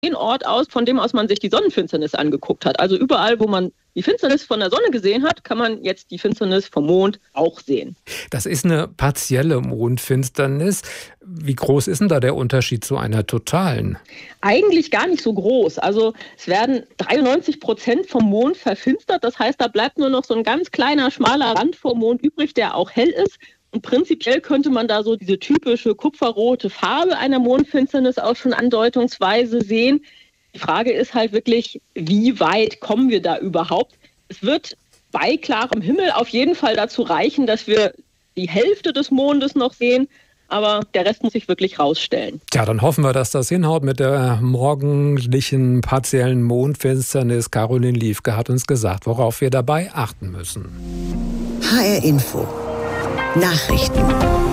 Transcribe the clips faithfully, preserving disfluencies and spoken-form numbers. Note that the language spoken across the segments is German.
den Ort aus, von dem aus man sich die Sonnenfinsternis angeguckt hat. Also überall, wo man die Finsternis von der Sonne gesehen hat, kann man jetzt die Finsternis vom Mond auch sehen. Das ist eine partielle Mondfinsternis. Wie groß ist denn da der Unterschied zu einer totalen? Eigentlich gar nicht so groß. Also es werden dreiundneunzig Prozent vom Mond verfinstert. Das heißt, da bleibt nur noch so ein ganz kleiner, schmaler Rand vom Mond übrig, der auch hell ist. Und prinzipiell könnte man da so diese typische kupferrote Farbe einer Mondfinsternis auch schon andeutungsweise sehen. Die Frage ist halt wirklich, wie weit kommen wir da überhaupt? Es wird bei klarem Himmel auf jeden Fall dazu reichen, dass wir die Hälfte des Mondes noch sehen, aber der Rest muss sich wirklich rausstellen. Ja, dann hoffen wir, dass das hinhaut mit der morgendlichen partiellen Mondfinsternis. Caroline Liefke hat uns gesagt, worauf wir dabei achten müssen. H R Info. Nachrichten.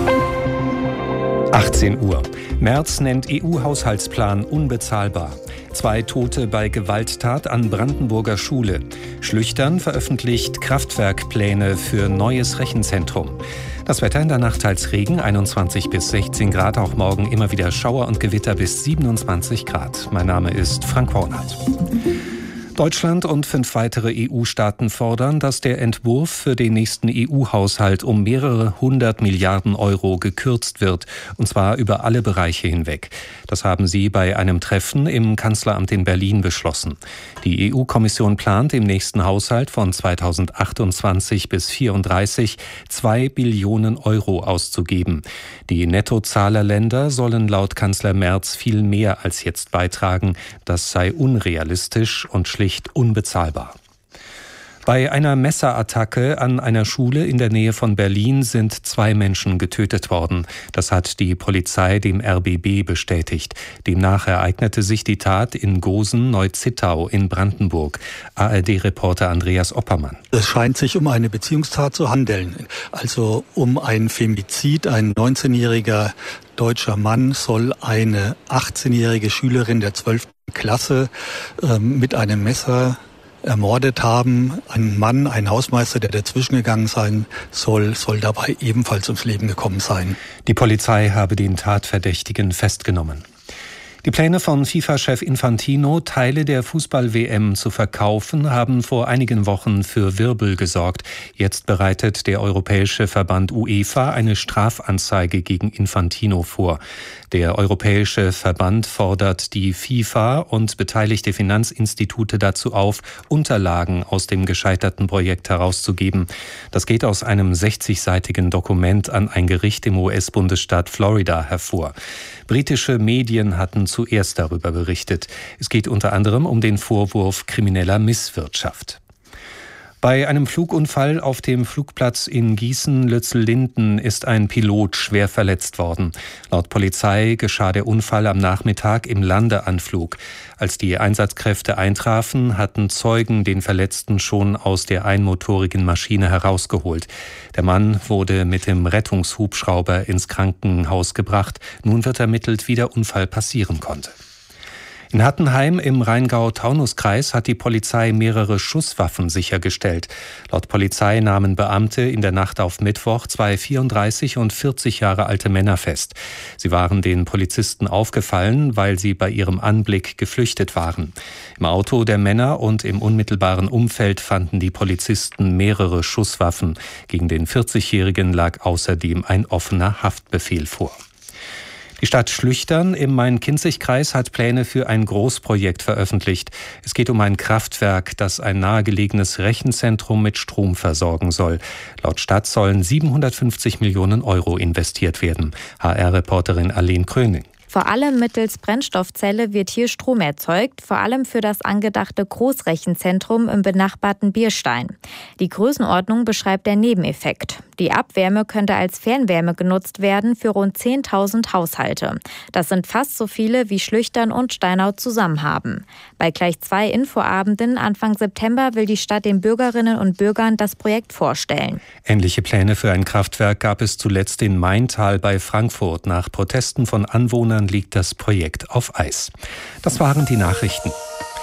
achtzehn Uhr. Merz nennt E U-Haushaltsplan unbezahlbar. Zwei Tote bei Gewalttat an Brandenburger Schule. Schlüchtern veröffentlicht Kraftwerkpläne für neues Rechenzentrum. Das Wetter in der Nacht teils Regen, einundzwanzig bis sechzehn Grad. Auch morgen immer wieder Schauer und Gewitter bis siebenundzwanzig Grad. Mein Name ist Frank Hornert. Deutschland und fünf weitere E U-Staaten fordern, dass der Entwurf für den nächsten E U-Haushalt um mehrere hundert Milliarden Euro gekürzt wird, und zwar über alle Bereiche hinweg. Das haben sie bei einem Treffen im Kanzleramt in Berlin beschlossen. Die E U-Kommission plant im nächsten Haushalt von zweitausendachtundzwanzig bis vierunddreißig zwei Billionen Euro auszugeben. Die Nettozahlerländer sollen laut Kanzler Merz viel mehr als jetzt beitragen. Das sei unrealistisch und schlicht unbezahlbar. Bei einer Messerattacke an einer Schule in der Nähe von Berlin sind zwei Menschen getötet worden. Das hat die Polizei dem R B B bestätigt. Demnach ereignete sich die Tat in Gosen-Neuzittau in Brandenburg. A R D-Reporter Andreas Oppermann. Es scheint sich um eine Beziehungstat zu handeln, also um ein Femizid. Ein neunzehnjähriger deutscher Mann soll eine achtzehnjährige Schülerin der zwölften Klasse äh, mit einem Messer ermordet haben. Ein Mann, ein Hausmeister, der dazwischen gegangen sein soll, soll dabei ebenfalls ums Leben gekommen sein. Die Polizei habe den Tatverdächtigen festgenommen. Die Pläne von FIFA-Chef Infantino, Teile der Fußball-W M zu verkaufen, haben vor einigen Wochen für Wirbel gesorgt. Jetzt bereitet der europäische Verband UEFA eine Strafanzeige gegen Infantino vor. Der europäische Verband fordert die FIFA und beteiligte Finanzinstitute dazu auf, Unterlagen aus dem gescheiterten Projekt herauszugeben. Das geht aus einem sechzigseitigen Dokument an ein Gericht im U S-Bundesstaat Florida hervor. Britische Medien hatten zuerst darüber berichtet. Es geht unter anderem um den Vorwurf krimineller Misswirtschaft. Bei einem Flugunfall auf dem Flugplatz in Gießen-Lützellinden ist ein Pilot schwer verletzt worden. Laut Polizei geschah der Unfall am Nachmittag im Landeanflug. Als die Einsatzkräfte eintrafen, hatten Zeugen den Verletzten schon aus der einmotorigen Maschine herausgeholt. Der Mann wurde mit dem Rettungshubschrauber ins Krankenhaus gebracht. Nun wird ermittelt, wie der Unfall passieren konnte. In Hattenheim im Rheingau-Taunus-Kreis hat die Polizei mehrere Schusswaffen sichergestellt. Laut Polizei nahmen Beamte in der Nacht auf Mittwoch zwei vierunddreißig und vierzig Jahre alte Männer fest. Sie waren den Polizisten aufgefallen, weil sie bei ihrem Anblick geflüchtet waren. Im Auto der Männer und im unmittelbaren Umfeld fanden die Polizisten mehrere Schusswaffen. Gegen den vierzigjährigen lag außerdem ein offener Haftbefehl vor. Die Stadt Schlüchtern im Main-Kinzig-Kreis hat Pläne für ein Großprojekt veröffentlicht. Es geht um ein Kraftwerk, das ein nahegelegenes Rechenzentrum mit Strom versorgen soll. Laut Stadt sollen siebenhundertfünfzig Millionen Euro investiert werden. H R-Reporterin Arlene Kröning. Vor allem mittels Brennstoffzelle wird hier Strom erzeugt, vor allem für das angedachte Großrechenzentrum im benachbarten Bierstein. Die Größenordnung beschreibt der Nebeneffekt. Die Abwärme könnte als Fernwärme genutzt werden für rund zehntausend Haushalte. Das sind fast so viele, wie Schlüchtern und Steinau zusammen haben. Bei gleich zwei Infoabenden Anfang September will die Stadt den Bürgerinnen und Bürgern das Projekt vorstellen. Ähnliche Pläne für ein Kraftwerk gab es zuletzt in Maintal bei Frankfurt. Nach Protesten von Anwohnern liegt das Projekt auf Eis. Das waren die Nachrichten.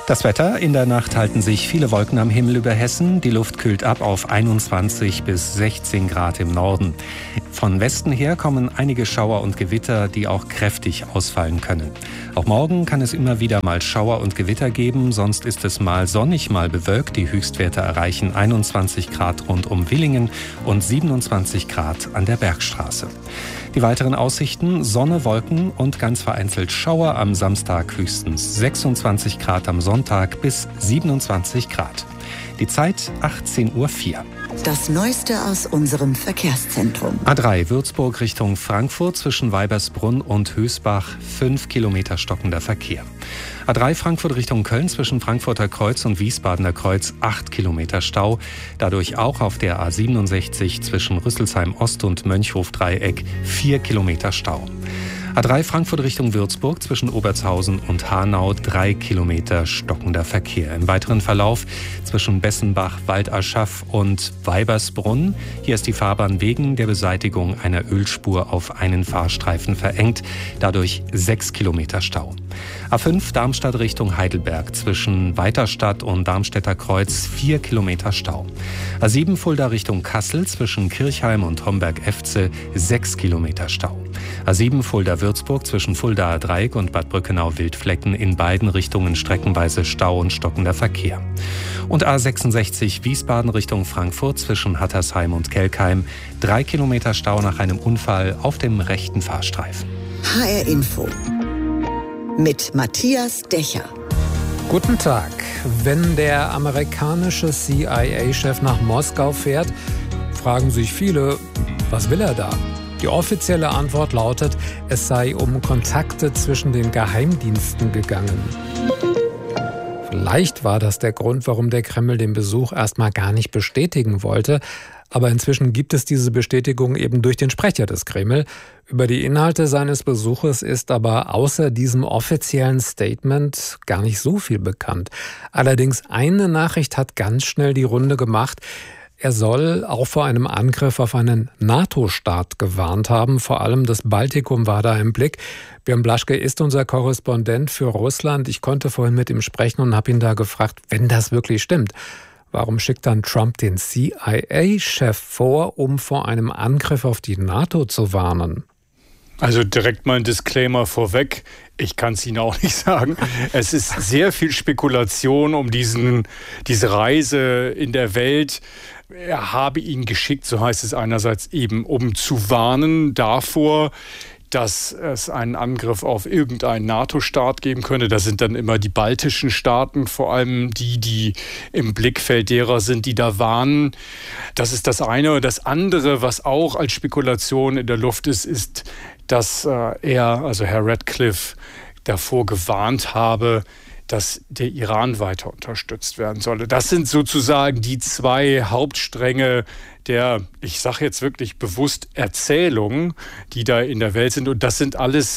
Das Wetter: In der Nacht halten sich viele Wolken am Himmel über Hessen. Die Luft kühlt ab auf einundzwanzig bis sechzehn Grad im Norden. Von Westen her kommen einige Schauer und Gewitter, die auch kräftig ausfallen können. Auch morgen kann es immer wieder mal Schauer und Gewitter geben. Sonst ist es mal sonnig, mal bewölkt. Die Höchstwerte erreichen einundzwanzig Grad rund um Villingen und siebenundzwanzig Grad an der Bergstraße. Die weiteren Aussichten: Sonne, Wolken und ganz vereinzelt Schauer. Am Samstag höchstens sechsundzwanzig Grad, am Sonntag bis siebenundzwanzig Grad. Die Zeit achtzehn Uhr vier. Das Neueste aus unserem Verkehrszentrum. A drei Würzburg Richtung Frankfurt zwischen Weibersbrunn und Hösbach, fünf Kilometer stockender Verkehr. A drei Frankfurt Richtung Köln zwischen Frankfurter Kreuz und Wiesbadener Kreuz, acht Kilometer Stau. Dadurch auch auf der A siebenundsechzig zwischen Rüsselsheim Ost und Mönchhof-Dreieck, vier Kilometer Stau. A drei Frankfurt Richtung Würzburg zwischen Obertshausen und Hanau, drei Kilometer stockender Verkehr. Im weiteren Verlauf zwischen Bessenbach, Waldaschaf und Weibersbrunn. Hier ist die Fahrbahn wegen der Beseitigung einer Ölspur auf einen Fahrstreifen verengt. Dadurch sechs Kilometer Stau. A fünf Darmstadt Richtung Heidelberg zwischen Weiterstadt und Darmstädter Kreuz, vier Kilometer Stau. A sieben Fulda Richtung Kassel zwischen Kirchheim und Homberg-Efze, sechs Kilometer Stau. A sieben Fulda Würzburg zwischen Fuldaer Dreieck und Bad Brückenau-Wildflecken, in beiden Richtungen streckenweise Stau und stockender Verkehr. Und A sechsundsechzig Wiesbaden Richtung Frankfurt zwischen Hattersheim und Kelkheim, drei Kilometer Stau nach einem Unfall auf dem rechten Fahrstreifen. H R Info mit Matthias Dächer. Guten Tag. Wenn der amerikanische C I A-Chef nach Moskau fährt, fragen sich viele, was will er da? Die offizielle Antwort lautet, es sei um Kontakte zwischen den Geheimdiensten gegangen. Vielleicht war das der Grund, warum der Kreml den Besuch erstmal gar nicht bestätigen wollte. Aber inzwischen gibt es diese Bestätigung eben durch den Sprecher des Kreml. Über die Inhalte seines Besuches ist aber außer diesem offiziellen Statement gar nicht so viel bekannt. Allerdings eine Nachricht hat ganz schnell die Runde gemacht. Er soll auch vor einem Angriff auf einen NATO-Staat gewarnt haben. Vor allem das Baltikum war da im Blick. Björn Blaschke ist unser Korrespondent für Russland. Ich konnte vorhin mit ihm sprechen und habe ihn da gefragt, wenn das wirklich stimmt, warum schickt dann Trump den C I A-Chef vor, um vor einem Angriff auf die NATO zu warnen? Also direkt mal ein Disclaimer vorweg. Ich kann es Ihnen auch nicht sagen. Es ist sehr viel Spekulation um diesen, diese Reise in der Welt. Er habe ihn geschickt, so heißt es einerseits eben, um zu warnen davor, dass es einen Angriff auf irgendeinen NATO-Staat geben könnte. Das sind dann immer die baltischen Staaten, vor allem die, die im Blickfeld derer sind, die da warnen. Das ist das eine. Und das andere, was auch als Spekulation in der Luft ist, ist, dass äh, er, also Herr Ratcliffe, davor gewarnt habe, dass der Iran weiter unterstützt werden solle. Das sind sozusagen die zwei Hauptstränge der, ich sage jetzt wirklich bewusst, Erzählungen, die da in der Welt sind. Und das sind alles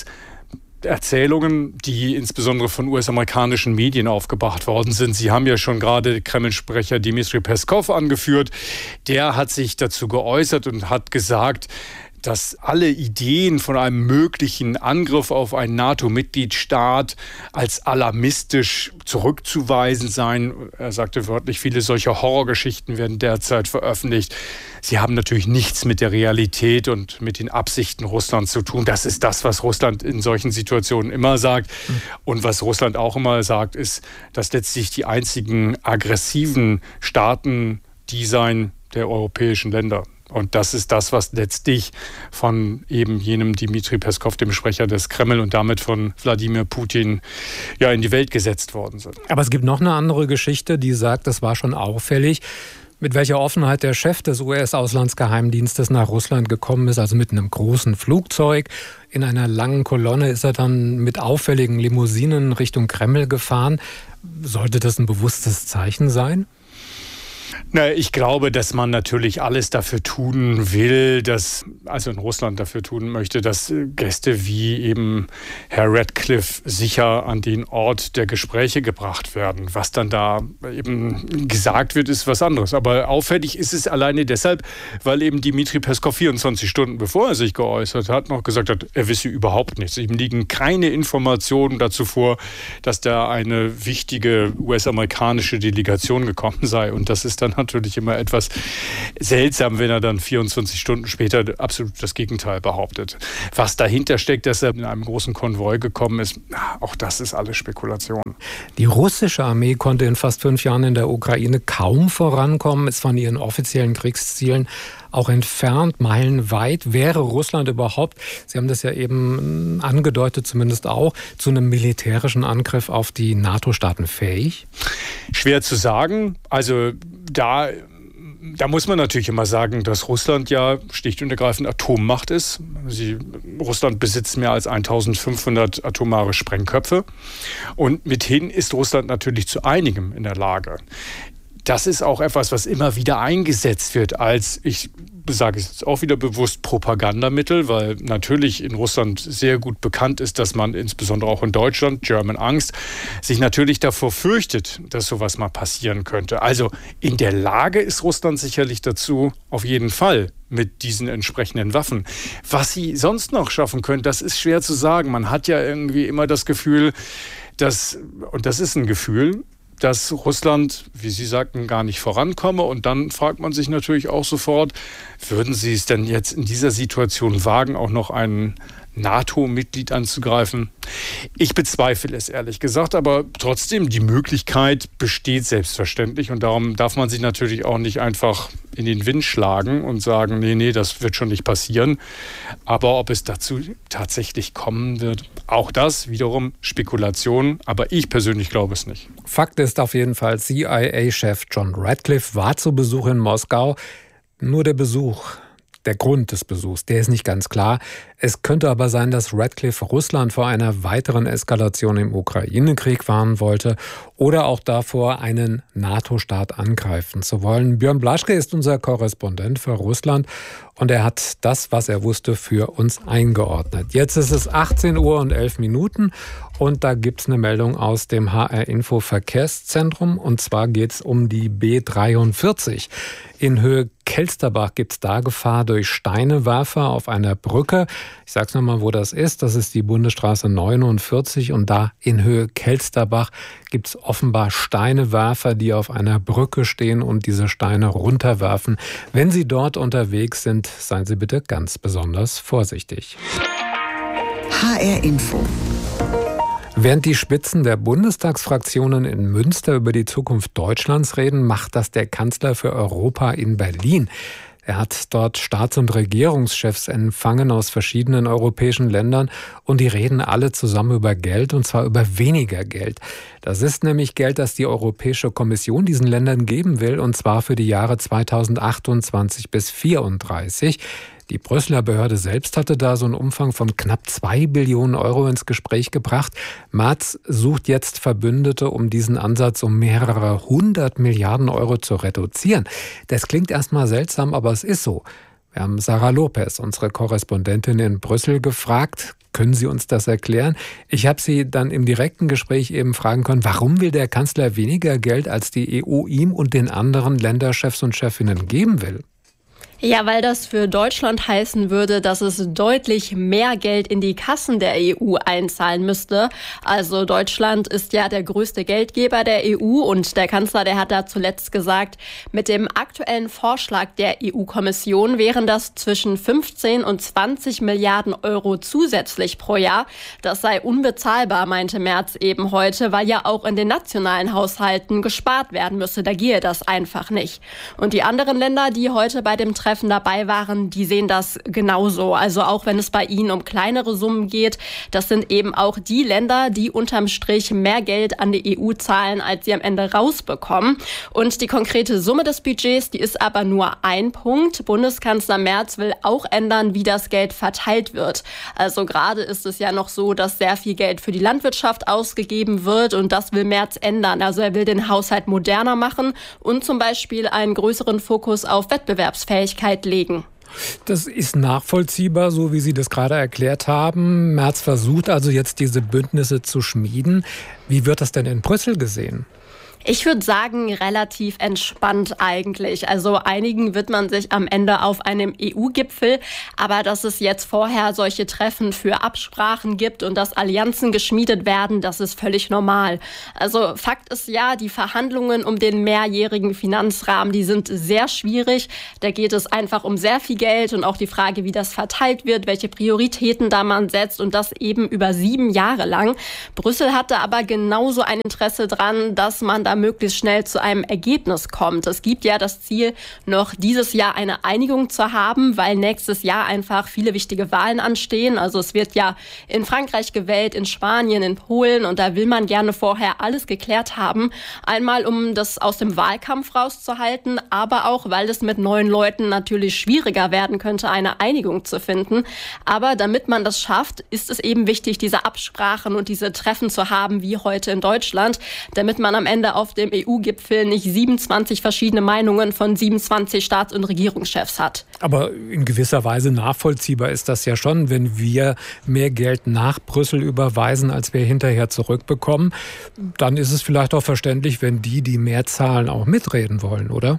Erzählungen, die insbesondere von U S-amerikanischen Medien aufgebracht worden sind. Sie haben ja schon gerade Kreml-Sprecher Dmitri Peskov angeführt. Der hat sich dazu geäußert und hat gesagt, dass alle Ideen von einem möglichen Angriff auf einen NATO-Mitgliedstaat als alarmistisch zurückzuweisen seien. Er sagte wörtlich, viele solcher Horrorgeschichten werden derzeit veröffentlicht. Sie haben natürlich nichts mit der Realität und mit den Absichten Russlands zu tun. Das ist das, was Russland in solchen Situationen immer sagt. Und was Russland auch immer sagt, ist, dass letztlich die einzigen aggressiven Staaten die seien der europäischen Länder. Und das ist das, was letztlich von eben jenem Dmitri Peskov, dem Sprecher des Kreml, und damit von Wladimir Putin ja in die Welt gesetzt worden sind. Aber es gibt noch eine andere Geschichte, die sagt, das war schon auffällig, mit welcher Offenheit der Chef des U S-Auslandsgeheimdienstes nach Russland gekommen ist, also mit einem großen Flugzeug. In einer langen Kolonne ist er dann mit auffälligen Limousinen Richtung Kreml gefahren. Sollte das ein bewusstes Zeichen sein? Na, ich glaube, dass man natürlich alles dafür tun will, dass, also in Russland dafür tun möchte, dass Gäste wie eben Herr Ratcliffe sicher an den Ort der Gespräche gebracht werden. Was dann da eben gesagt wird, ist was anderes. Aber auffällig ist es alleine deshalb, weil eben Dmitri Peskov vierundzwanzig Stunden bevor er sich geäußert hat, noch gesagt hat, er wisse überhaupt nichts. Ihm liegen keine Informationen dazu vor, dass da eine wichtige U S-amerikanische Delegation gekommen sei. Und das ist dann natürlich immer etwas seltsam, wenn er dann vierundzwanzig Stunden später absolut das Gegenteil behauptet. Was dahinter steckt, dass er in einem großen Konvoi gekommen ist, auch das ist alles Spekulation. Die russische Armee konnte in fast fünf Jahren in der Ukraine kaum vorankommen, ist von ihren offiziellen Kriegszielen auch entfernt, meilenweit. Wäre Russland überhaupt, Sie haben das ja eben angedeutet zumindest auch, zu einem militärischen Angriff auf die NATO-Staaten fähig? Schwer zu sagen. Also da... Da muss man natürlich immer sagen, dass Russland ja schlicht und ergreifend Atommacht ist. Sie, Russland besitzt mehr als eintausendfünfhundert atomare Sprengköpfe. Und mithin ist Russland natürlich zu einigem in der Lage. Das ist auch etwas, was immer wieder eingesetzt wird als, ich sage es jetzt auch wieder bewusst, Propagandamittel, weil natürlich in Russland sehr gut bekannt ist, dass man insbesondere auch in Deutschland, German Angst, sich natürlich davor fürchtet, dass sowas mal passieren könnte. Also in der Lage ist Russland sicherlich dazu, auf jeden Fall mit diesen entsprechenden Waffen. Was sie sonst noch schaffen können, das ist schwer zu sagen. Man hat ja irgendwie immer das Gefühl, dass, und das ist ein Gefühl, dass Russland, wie Sie sagten, gar nicht vorankomme. Und dann fragt man sich natürlich auch sofort, würden Sie es denn jetzt in dieser Situation wagen, auch noch einen NATO-Mitglied anzugreifen? Ich bezweifle es ehrlich gesagt, aber trotzdem, die Möglichkeit besteht selbstverständlich und darum darf man sich natürlich auch nicht einfach in den Wind schlagen und sagen, nee, nee, das wird schon nicht passieren. Aber ob es dazu tatsächlich kommen wird, auch das wiederum Spekulation, aber ich persönlich glaube es nicht. Fakt ist auf jeden Fall, C I A-Chef John Ratcliffe war zu Besuch in Moskau. Nur der Besuch, der Grund des Besuchs, der ist nicht ganz klar. Es könnte aber sein, dass Ratcliffe Russland vor einer weiteren Eskalation im Ukraine-Krieg warnen wollte oder auch davor, einen NATO-Staat angreifen zu wollen. Björn Blaschke ist unser Korrespondent für Russland und er hat das, was er wusste, für uns eingeordnet. Jetzt ist es achtzehn Uhr und elf Minuten und da gibt es eine Meldung aus dem H R-Info Verkehrszentrum und zwar geht es um die B dreiundvierzig. In Höhe Kelsterbach gibt es da Gefahr durch Steinewerfer auf einer Brücke. Ich sage es nochmal, wo das ist. Das ist die Bundesstraße neunundvierzig und da in Höhe Kelsterbach gibt es offenbar Steinewerfer, die auf einer Brücke stehen und diese Steine runterwerfen. Wenn Sie dort unterwegs sind, seien Sie bitte ganz besonders vorsichtig. H R-Info. Während die Spitzen der Bundestagsfraktionen in Münster über die Zukunft Deutschlands reden, macht das der Kanzler für Europa in Berlin. Er hat dort Staats- und Regierungschefs empfangen aus verschiedenen europäischen Ländern und die reden alle zusammen über Geld und zwar über weniger Geld. Das ist nämlich Geld, das die Europäische Kommission diesen Ländern geben will und zwar für die Jahre zweitausendachtundzwanzig bis vierunddreißig. Die Brüsseler Behörde selbst hatte da so einen Umfang von knapp zwei Billionen Euro ins Gespräch gebracht. Merz sucht jetzt Verbündete, um diesen Ansatz um mehrere hundert Milliarden Euro zu reduzieren. Das klingt erstmal seltsam, aber es ist so. Wir haben Sarah Lopez, unsere Korrespondentin in Brüssel, gefragt. Können Sie uns das erklären? Ich habe Sie dann im direkten Gespräch eben fragen können, warum will der Kanzler weniger Geld, als die E U ihm und den anderen Länderchefs und Chefinnen geben will? Ja, weil das für Deutschland heißen würde, dass es deutlich mehr Geld in die Kassen der E U einzahlen müsste. Also Deutschland ist ja der größte Geldgeber der E U und der Kanzler, der hat da zuletzt gesagt, mit dem aktuellen Vorschlag der E U-Kommission wären das zwischen fünfzehn und zwanzig Milliarden Euro zusätzlich pro Jahr. Das sei unbezahlbar, meinte Merz eben heute, weil ja auch in den nationalen Haushalten gespart werden müsse. Da gehe das einfach nicht. Und die anderen Länder, die heute bei dem Treffen dabei waren, die sehen das genauso. Also auch wenn es bei ihnen um kleinere Summen geht, das sind eben auch die Länder, die unterm Strich mehr Geld an die E U zahlen, als sie am Ende rausbekommen. Und die konkrete Summe des Budgets, die ist aber nur ein Punkt. Bundeskanzler Merz will auch ändern, wie das Geld verteilt wird. Also gerade ist es ja noch so, dass sehr viel Geld für die Landwirtschaft ausgegeben wird und das will Merz ändern. Also er will den Haushalt moderner machen und zum Beispiel einen größeren Fokus auf Wettbewerbsfähigkeit legen. Das ist nachvollziehbar, so wie Sie das gerade erklärt haben. Merz versucht also jetzt, diese Bündnisse zu schmieden. Wie wird das denn in Brüssel gesehen? Ich würde sagen, relativ entspannt eigentlich. Also einigen wird man sich am Ende auf einem E U-Gipfel. Aber dass es jetzt vorher solche Treffen für Absprachen gibt und dass Allianzen geschmiedet werden, das ist völlig normal. Also Fakt ist ja, die Verhandlungen um den mehrjährigen Finanzrahmen, die sind sehr schwierig. Da geht es einfach um sehr viel Geld und auch die Frage, wie das verteilt wird, welche Prioritäten da man setzt und das eben über sieben Jahre lang. Brüssel hatte aber genauso ein Interesse dran, dass man da möglichst schnell zu einem Ergebnis kommt. Es gibt ja das Ziel, noch dieses Jahr eine Einigung zu haben, weil nächstes Jahr einfach viele wichtige Wahlen anstehen. Also es wird ja in Frankreich gewählt, in Spanien, in Polen und da will man gerne vorher alles geklärt haben. Einmal, um das aus dem Wahlkampf rauszuhalten, aber auch, weil es mit neuen Leuten natürlich schwieriger werden könnte, eine Einigung zu finden. Aber damit man das schafft, ist es eben wichtig, diese Absprachen und diese Treffen zu haben, wie heute in Deutschland, damit man am Ende auf dem E U-Gipfel nicht siebenundzwanzig verschiedene Meinungen von siebenundzwanzig Staats- und Regierungschefs hat. Aber in gewisser Weise nachvollziehbar ist das ja schon, wenn wir mehr Geld nach Brüssel überweisen, als wir hinterher zurückbekommen. Dann ist es vielleicht auch verständlich, wenn die, die mehr zahlen, auch mitreden wollen, oder?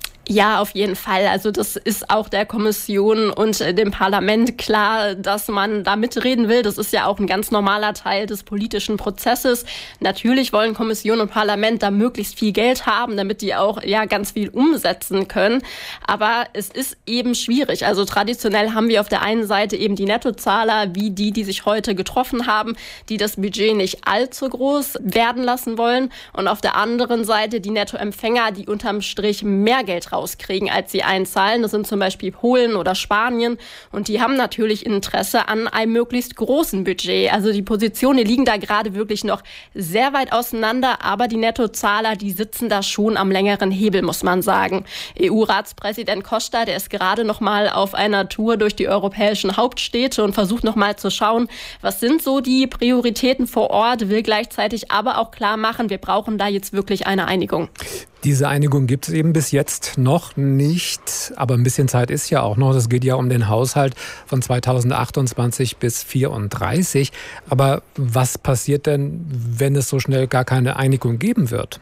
Ja, auf jeden Fall. Also das ist auch der Kommission und dem Parlament klar, dass man da mitreden will. Das ist ja auch ein ganz normaler Teil des politischen Prozesses. Natürlich wollen Kommission und Parlament da möglichst viel Geld haben, damit die auch ja ganz viel umsetzen können. Aber es ist eben schwierig. Also traditionell haben wir auf der einen Seite eben die Nettozahler, wie die, die sich heute getroffen haben, die das Budget nicht allzu groß werden lassen wollen. Und auf der anderen Seite die Nettoempfänger, die unterm Strich mehr Geld rauskriegen, als sie einzahlen. Das sind zum Beispiel Polen oder Spanien und die haben natürlich Interesse an einem möglichst großen Budget. Also die Positionen, die liegen da gerade wirklich noch sehr weit auseinander, aber die Nettozahler, die sitzen da schon am längeren Hebel, muss man sagen. E U-Ratspräsident Costa, der ist gerade noch mal auf einer Tour durch die europäischen Hauptstädte und versucht noch mal zu schauen, was sind so die Prioritäten vor Ort, will gleichzeitig aber auch klar machen, wir brauchen da jetzt wirklich eine Einigung. Diese Einigung gibt es eben bis jetzt noch nicht, aber ein bisschen Zeit ist ja auch noch. Es geht ja um den Haushalt von zweitausendachtundzwanzig bis vierunddreißig. Aber was passiert denn, wenn es so schnell gar keine Einigung geben wird?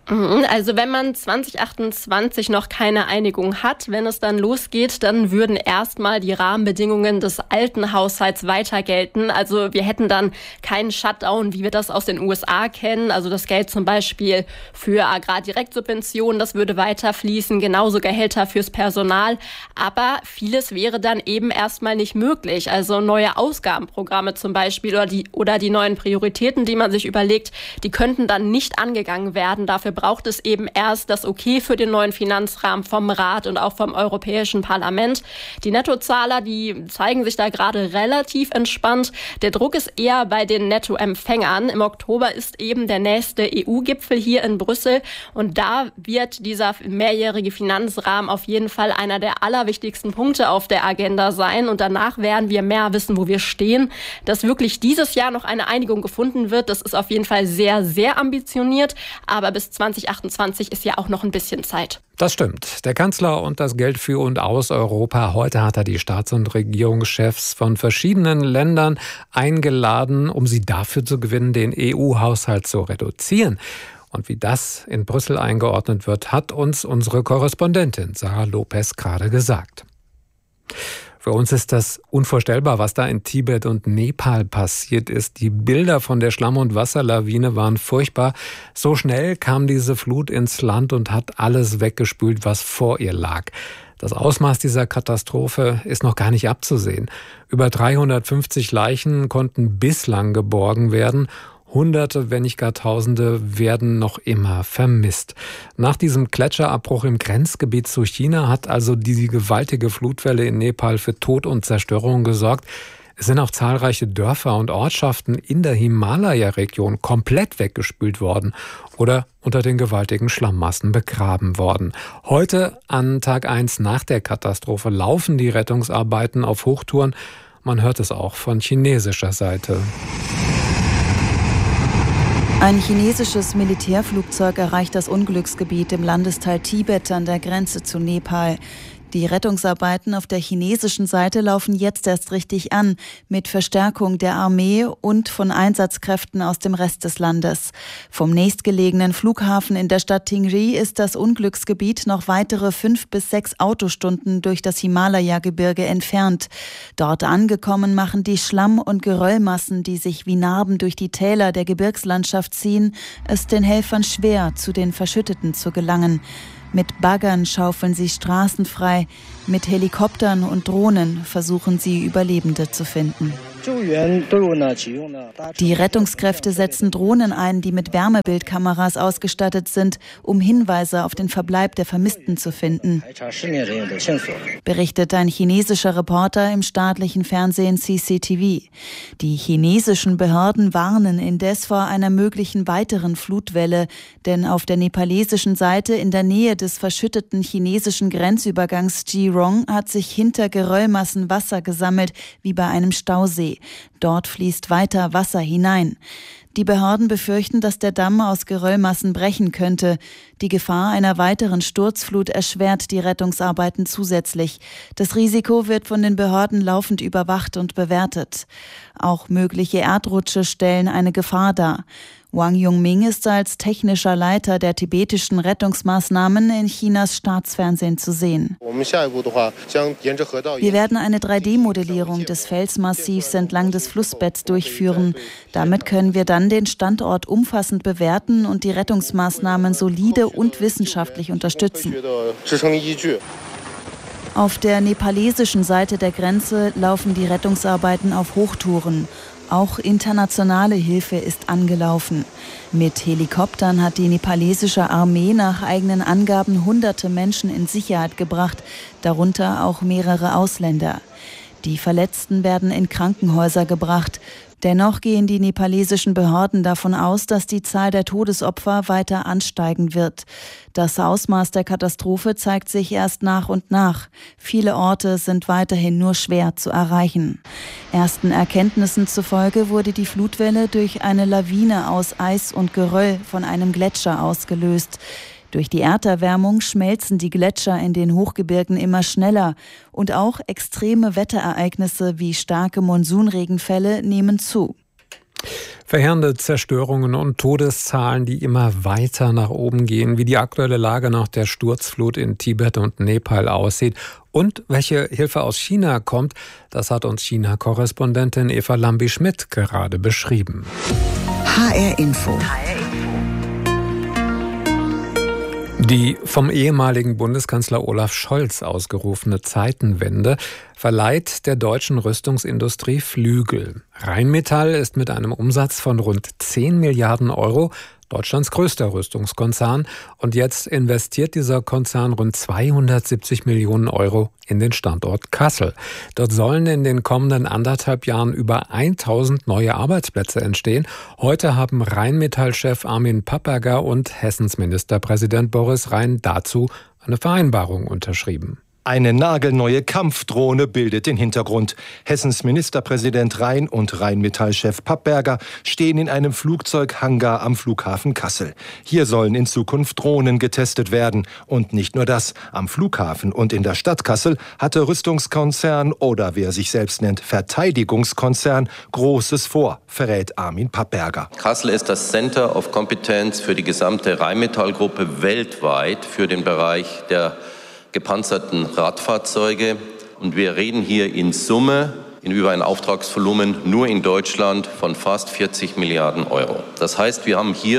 Also wenn man zwanzig achtundzwanzig noch keine Einigung hat, wenn es dann losgeht, dann würden erstmal die Rahmenbedingungen des alten Haushalts weiter gelten. Also wir hätten dann keinen Shutdown, wie wir das aus den U S A kennen. Also das Geld zum Beispiel für Agrardirektsubventionen, das würde weiter fließen, genauso Gehälter fürs Personal. Aber vieles wäre dann eben erstmal nicht möglich. Also neue Ausgabenprogramme zum Beispiel oder die, oder die neuen Prioritäten, die man sich überlegt, die könnten dann nicht angegangen werden. Dafür braucht es eben erst das Okay für den neuen Finanzrahmen vom Rat und auch vom Europäischen Parlament. Die Nettozahler, die zeigen sich da gerade relativ entspannt. Der Druck ist eher bei den Nettoempfängern. Im Oktober ist eben der nächste E U-Gipfel hier in Brüssel und da wird dieser mehrjährige Finanzrahmen auf jeden Fall einer der allerwichtigsten Punkte auf der Agenda sein und danach werden wir mehr wissen, wo wir stehen. Dass wirklich dieses Jahr noch eine Einigung gefunden wird, das ist auf jeden Fall sehr, sehr ambitioniert, aber bis zwanzig achtundzwanzig ist ja auch noch ein bisschen Zeit. Das stimmt. Der Kanzler und das Geld für und aus Europa. Heute hat er die Staats- und Regierungschefs von verschiedenen Ländern eingeladen, um sie dafür zu gewinnen, den E U-Haushalt zu reduzieren. Und wie das in Brüssel eingeordnet wird, hat uns unsere Korrespondentin Sarah Lopez gerade gesagt. Für uns ist das unvorstellbar, was da in Tibet und Nepal passiert ist. Die Bilder von der Schlamm- und Wasserlawine waren furchtbar. So schnell kam diese Flut ins Land und hat alles weggespült, was vor ihr lag. Das Ausmaß dieser Katastrophe ist noch gar nicht abzusehen. Über dreihundertfünfzig Leichen konnten bislang geborgen werden. Hunderte, wenn nicht gar Tausende werden noch immer vermisst. Nach diesem Gletscherabbruch im Grenzgebiet zu China hat also diese gewaltige Flutwelle in Nepal für Tod und Zerstörung gesorgt. Es sind auch zahlreiche Dörfer und Ortschaften in der Himalaya-Region komplett weggespült worden oder unter den gewaltigen Schlammmassen begraben worden. Heute, an Tag eins nach der Katastrophe, laufen die Rettungsarbeiten auf Hochtouren. Man hört es auch von chinesischer Seite. Ein chinesisches Militärflugzeug erreicht das Unglücksgebiet im Landesteil Tibet an der Grenze zu Nepal. Die Rettungsarbeiten auf der chinesischen Seite laufen jetzt erst richtig an, mit Verstärkung der Armee und von Einsatzkräften aus dem Rest des Landes. Vom nächstgelegenen Flughafen in der Stadt Tingri ist das Unglücksgebiet noch weitere fünf bis sechs Autostunden durch das Himalaya-Gebirge entfernt. Dort angekommen machen die Schlamm- und Geröllmassen, die sich wie Narben durch die Täler der Gebirgslandschaft ziehen, es den Helfern schwer, zu den Verschütteten zu gelangen. Mit Baggern schaufeln sie Straßen frei, mit Helikoptern und Drohnen versuchen sie, Überlebende zu finden. Die Rettungskräfte setzen Drohnen ein, die mit Wärmebildkameras ausgestattet sind, um Hinweise auf den Verbleib der Vermissten zu finden, berichtet ein chinesischer Reporter im staatlichen Fernsehen C C T V. Die chinesischen Behörden warnen indes vor einer möglichen weiteren Flutwelle, denn auf der nepalesischen Seite in der Nähe des verschütteten chinesischen Grenzübergangs Jirong hat sich hinter Geröllmassen Wasser gesammelt, wie bei einem Stausee. Dort fließt weiter Wasser hinein. Die Behörden befürchten, dass der Damm aus Geröllmassen brechen könnte. Die Gefahr einer weiteren Sturzflut erschwert die Rettungsarbeiten zusätzlich. Das Risiko wird von den Behörden laufend überwacht und bewertet. Auch mögliche Erdrutsche stellen eine Gefahr dar. Wang Yongming ist als technischer Leiter der tibetischen Rettungsmaßnahmen in Chinas Staatsfernsehen zu sehen. Wir werden eine drei D Modellierung des Felsmassivs entlang des Flussbetts durchführen. Damit können wir dann den Standort umfassend bewerten und die Rettungsmaßnahmen solide und wissenschaftlich unterstützen. Auf der nepalesischen Seite der Grenze laufen die Rettungsarbeiten auf Hochtouren. Auch internationale Hilfe ist angelaufen. Mit Helikoptern hat die nepalesische Armee nach eigenen Angaben hunderte Menschen in Sicherheit gebracht, darunter auch mehrere Ausländer. Die Verletzten werden in Krankenhäuser gebracht. Dennoch gehen die nepalesischen Behörden davon aus, dass die Zahl der Todesopfer weiter ansteigen wird. Das Ausmaß der Katastrophe zeigt sich erst nach und nach. Viele Orte sind weiterhin nur schwer zu erreichen. Ersten Erkenntnissen zufolge wurde die Flutwelle durch eine Lawine aus Eis und Geröll von einem Gletscher ausgelöst. Durch die Erderwärmung schmelzen die Gletscher in den Hochgebirgen immer schneller und auch extreme Wetterereignisse wie starke Monsunregenfälle nehmen zu. Verheerende Zerstörungen und Todeszahlen, die immer weiter nach oben gehen, wie die aktuelle Lage nach der Sturzflut in Tibet und Nepal aussieht und welche Hilfe aus China kommt, das hat uns China-Korrespondentin Eva Lambi-Schmidt gerade beschrieben. H R Info. Die vom ehemaligen Bundeskanzler Olaf Scholz ausgerufene Zeitenwende verleiht der deutschen Rüstungsindustrie Flügel. Rheinmetall ist mit einem Umsatz von rund zehn Milliarden Euro Deutschlands größter Rüstungskonzern, und jetzt investiert dieser Konzern rund zweihundertsiebzig Millionen Euro in den Standort Kassel. Dort sollen in den kommenden anderthalb Jahren über tausend neue Arbeitsplätze entstehen. Heute haben Rheinmetall-Chef Armin Papperger und Hessens Ministerpräsident Boris Rhein dazu eine Vereinbarung unterschrieben. Eine nagelneue Kampfdrohne bildet den Hintergrund. Hessens Ministerpräsident Rhein und Rheinmetall-Chef Papperger stehen in einem Flugzeughangar am Flughafen Kassel. Hier sollen in Zukunft Drohnen getestet werden. Und nicht nur das. Am Flughafen und in der Stadt Kassel hatte Rüstungskonzern oder wie er sich selbst nennt, Verteidigungskonzern Großes vor, verrät Armin Papperger. Kassel ist das Center of Competence für die gesamte Rheinmetall-Gruppe weltweit für den Bereich der gepanzerten Radfahrzeuge, und wir reden hier in Summe in über ein Auftragsvolumen nur in Deutschland von fast vierzig Milliarden Euro. Das heißt, wir haben hier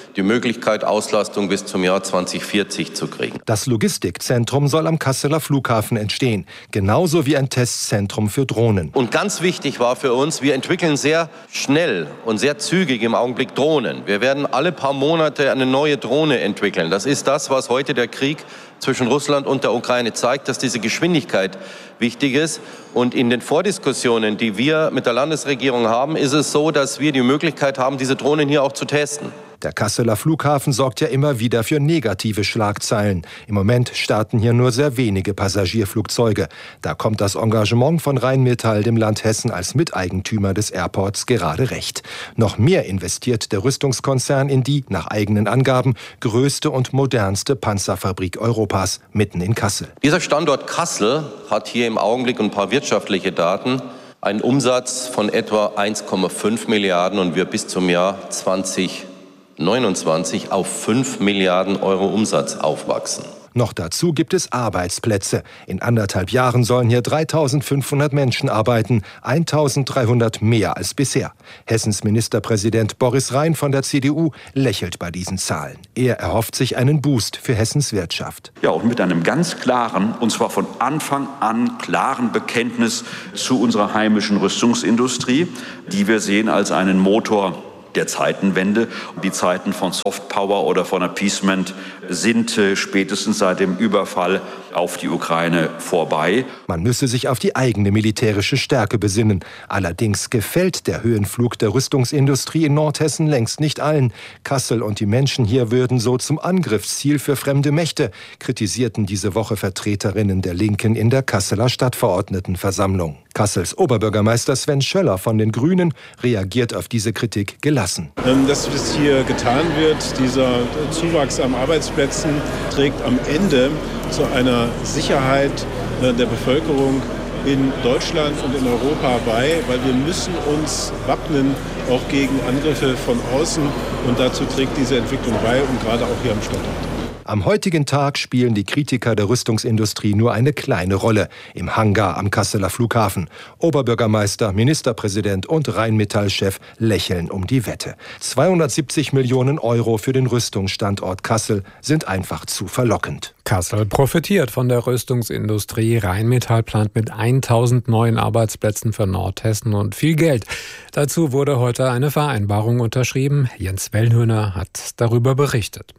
die Möglichkeit, Auslastung bis zum Jahr zwanzig vierzig zu kriegen. Das Logistikzentrum soll am Kasseler Flughafen entstehen, genauso wie ein Testzentrum für Drohnen. Und ganz wichtig war für uns, wir entwickeln sehr schnell und sehr zügig im Augenblick Drohnen. Wir werden alle paar Monate eine neue Drohne entwickeln. Das ist das, was heute der Krieg zwischen Russland und der Ukraine zeigt, dass diese Geschwindigkeit wichtig ist. Und in den Vordiskussionen, die wir mit der Landesregierung haben, ist es so, dass wir die Möglichkeit haben, diese Drohnen hier auch zu testen. Der Kasseler Flughafen sorgt ja immer wieder für negative Schlagzeilen. Im Moment starten hier nur sehr wenige Passagierflugzeuge. Da kommt das Engagement von Rheinmetall dem Land Hessen als Miteigentümer des Airports gerade recht. Noch mehr investiert der Rüstungskonzern in die, nach eigenen Angaben, größte und modernste Panzerfabrik Europas mitten in Kassel. Dieser Standort Kassel hat hier im Augenblick ein paar wirtschaftliche Daten. Einen Umsatz von etwa eins Komma fünf Milliarden und wir bis zum Jahr zwanzig neunundzwanzig auf fünf Milliarden Euro Umsatz aufwachsen. Noch dazu gibt es Arbeitsplätze. In anderthalb Jahren sollen hier dreitausendfünfhundert Menschen arbeiten, eintausenddreihundert mehr als bisher. Hessens Ministerpräsident Boris Rhein von der C D U lächelt bei diesen Zahlen. Er erhofft sich einen Boost für Hessens Wirtschaft. Ja, und mit einem ganz klaren, und zwar von Anfang an klaren Bekenntnis zu unserer heimischen Rüstungsindustrie, die wir sehen als einen Motor der Zeitenwende. Die Zeiten von Softpower oder von Appeasement sind äh, spätestens seit dem Überfall auf die Ukraine vorbei. Man müsse sich auf die eigene militärische Stärke besinnen. Allerdings gefällt der Höhenflug der Rüstungsindustrie in Nordhessen längst nicht allen. Kassel und die Menschen hier würden so zum Angriffsziel für fremde Mächte, kritisierten diese Woche Vertreterinnen der Linken in der Kasseler Stadtverordnetenversammlung. Kassels Oberbürgermeister Sven Schöller von den Grünen reagiert auf diese Kritik gelassen. Dass das hier getan wird, dieser Zuwachs an Arbeitsplätzen, trägt am Ende zu einer Sicherheit der Bevölkerung in Deutschland und in Europa bei, weil wir müssen uns wappnen, auch gegen Angriffe von außen. Und dazu trägt diese Entwicklung bei und gerade auch hier am Standort. Am heutigen Tag spielen die Kritiker der Rüstungsindustrie nur eine kleine Rolle im Hangar am Kasseler Flughafen. Oberbürgermeister, Ministerpräsident und Rheinmetall-Chef lächeln um die Wette. zweihundertsiebzig Millionen Euro für den Rüstungsstandort Kassel sind einfach zu verlockend. Kassel profitiert von der Rüstungsindustrie. Rheinmetall plant mit tausend neuen Arbeitsplätzen für Nordhessen und viel Geld. Dazu wurde heute eine Vereinbarung unterschrieben. Jens Wellhöhner hat darüber berichtet.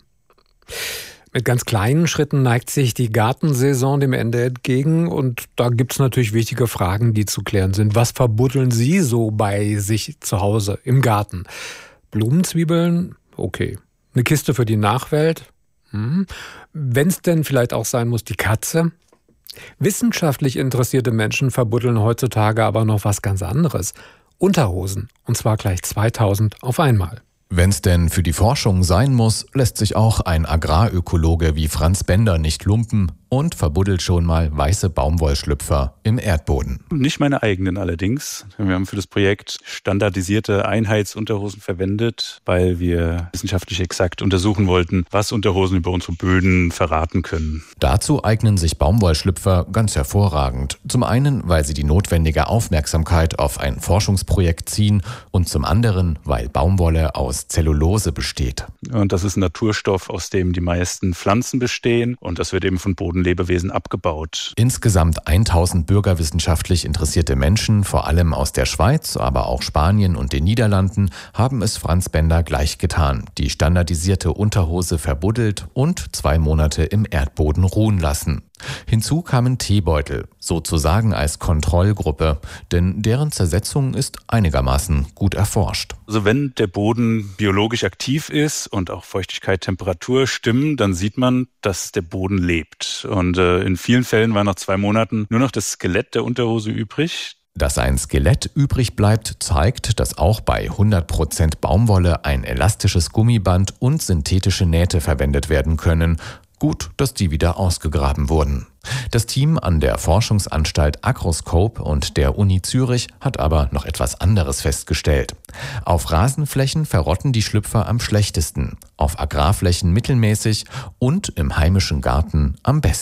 Mit ganz kleinen Schritten neigt sich die Gartensaison dem Ende entgegen und da gibt es natürlich wichtige Fragen, die zu klären sind. Was verbuddeln Sie so bei sich zu Hause im Garten? Blumenzwiebeln? Okay. Eine Kiste für die Nachwelt? Hm. Wenn es denn vielleicht auch sein muss, die Katze? Wissenschaftlich interessierte Menschen verbuddeln heutzutage aber noch was ganz anderes. Unterhosen. Und zwar gleich zweitausend auf einmal. Wenn's denn für die Forschung sein muss, lässt sich auch ein Agrarökologe wie Franz Bender nicht lumpen und verbuddelt schon mal weiße Baumwollschlüpfer im Erdboden. Nicht meine eigenen allerdings. Wir haben für das Projekt standardisierte Einheitsunterhosen verwendet, weil wir wissenschaftlich exakt untersuchen wollten, was Unterhosen über unsere Böden verraten können. Dazu eignen sich Baumwollschlüpfer ganz hervorragend. Zum einen, weil sie die notwendige Aufmerksamkeit auf ein Forschungsprojekt ziehen und zum anderen, weil Baumwolle aus Zellulose besteht. Und das ist ein Naturstoff, aus dem die meisten Pflanzen bestehen und das wird eben von Bodenlebewesen abgebaut. Insgesamt tausend bürgerwissenschaftlich interessierte Menschen, vor allem aus der Schweiz, aber auch Spanien und den Niederlanden, haben es Franz Bender gleich getan. Die standardisierte Unterhose verbuddelt und zwei Monate im Erdboden ruhen lassen. Hinzu kamen Teebeutel, sozusagen als Kontrollgruppe, denn deren Zersetzung ist einigermaßen gut erforscht. Also wenn der Boden biologisch aktiv ist und auch Feuchtigkeit, Temperatur stimmen, dann sieht man, dass der Boden lebt. Und äh, in vielen Fällen war nach zwei Monaten nur noch das Skelett der Unterhose übrig. Dass ein Skelett übrig bleibt, zeigt, dass auch bei hundert Prozent Baumwolle ein elastisches Gummiband und synthetische Nähte verwendet werden können. Gut, dass die wieder ausgegraben wurden. Das Team an der Forschungsanstalt Agroscope und der Uni Zürich hat aber noch etwas anderes festgestellt. Auf Rasenflächen verrotten die Schlüpfer am schlechtesten, auf Agrarflächen mittelmäßig und im heimischen Garten am besten.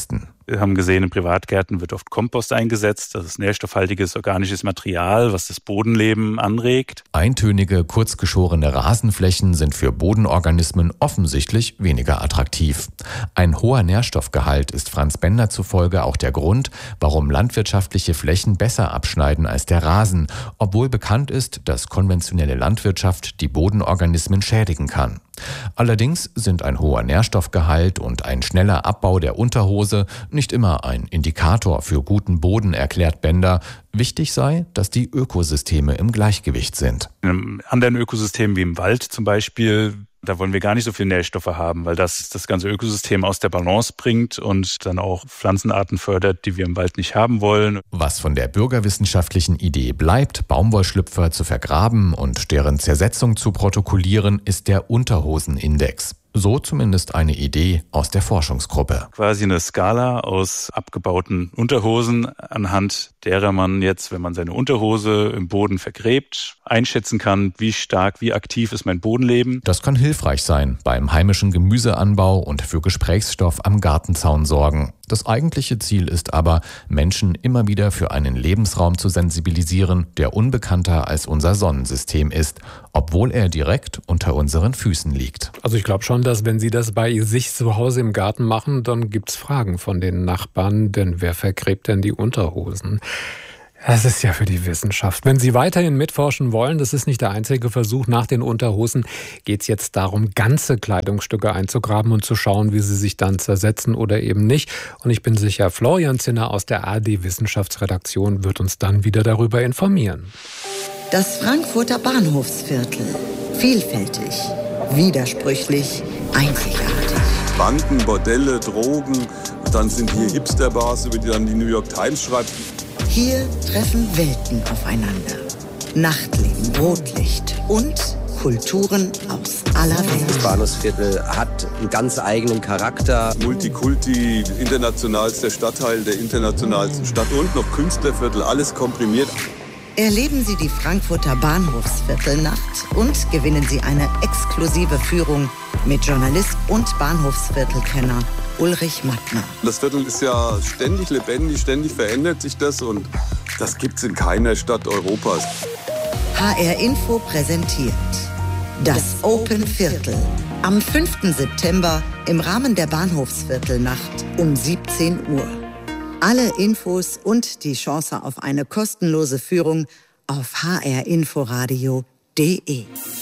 Wir haben gesehen, in Privatgärten wird oft Kompost eingesetzt. Das ist nährstoffhaltiges organisches Material, was das Bodenleben anregt. Eintönige, kurzgeschorene Rasenflächen sind für Bodenorganismen offensichtlich weniger attraktiv. Ein hoher Nährstoffgehalt ist Franz Bender zufolge auch der Grund, warum landwirtschaftliche Flächen besser abschneiden als der Rasen, obwohl bekannt ist, dass konventionelle Landwirtschaft die Bodenorganismen schädigen kann. Allerdings sind ein hoher Nährstoffgehalt und ein schneller Abbau der Unterhose nicht immer ein Indikator für guten Boden, erklärt Bender. Wichtig sei, dass die Ökosysteme im Gleichgewicht sind. In anderen Ökosystemen wie im Wald zum Beispiel, da wollen wir gar nicht so viele Nährstoffe haben, weil das das ganze Ökosystem aus der Balance bringt und dann auch Pflanzenarten fördert, die wir im Wald nicht haben wollen. Was von der bürgerwissenschaftlichen Idee bleibt, Baumwollschlüpfer zu vergraben und deren Zersetzung zu protokollieren, ist der Unterhosenindex. So zumindest eine Idee aus der Forschungsgruppe. Quasi eine Skala aus abgebauten Unterhosen, anhand derer man jetzt, wenn man seine Unterhose im Boden vergräbt, einschätzen kann, wie stark, wie aktiv ist mein Bodenleben. Das kann hilfreich sein beim heimischen Gemüseanbau und für Gesprächsstoff am Gartenzaun sorgen. Das eigentliche Ziel ist aber, Menschen immer wieder für einen Lebensraum zu sensibilisieren, der unbekannter als unser Sonnensystem ist, obwohl er direkt unter unseren Füßen liegt. Also ich glaube schon, dass wenn Sie das bei sich zu Hause im Garten machen, dann gibt es Fragen von den Nachbarn, denn wer vergräbt denn die Unterhosen? Das ist ja für die Wissenschaft. Wenn Sie weiterhin mitforschen wollen, das ist nicht der einzige Versuch. Nach den Unterhosen geht es jetzt darum, ganze Kleidungsstücke einzugraben und zu schauen, wie sie sich dann zersetzen oder eben nicht. Und ich bin sicher, Florian Zinner aus der A R D-Wissenschaftsredaktion wird uns dann wieder darüber informieren. Das Frankfurter Bahnhofsviertel. Vielfältig, widersprüchlich, einzigartig. Banken, Bordelle, Drogen, dann sind hier Hipster-Bars, über die dann die New York Times schreibt. Hier treffen Welten aufeinander. Nachtleben, Rotlicht und Kulturen aus aller Welt. Das Bahnhofsviertel hat einen ganz eigenen Charakter. Multikulti, internationalster Stadtteil der internationalsten Stadt und noch Künstlerviertel, alles komprimiert. Erleben Sie die Frankfurter Bahnhofsviertelnacht und gewinnen Sie eine exklusive Führung mit Journalist und Bahnhofsviertelkenner Ulrich Mattner. Das Viertel ist ja ständig lebendig, ständig verändert sich das und das gibt's in keiner Stadt Europas. H R Info präsentiert das Open Viertel am fünften September im Rahmen der Bahnhofsviertelnacht um siebzehn Uhr. Alle Infos und die Chance auf eine kostenlose Führung auf h r inforadio punkt d e.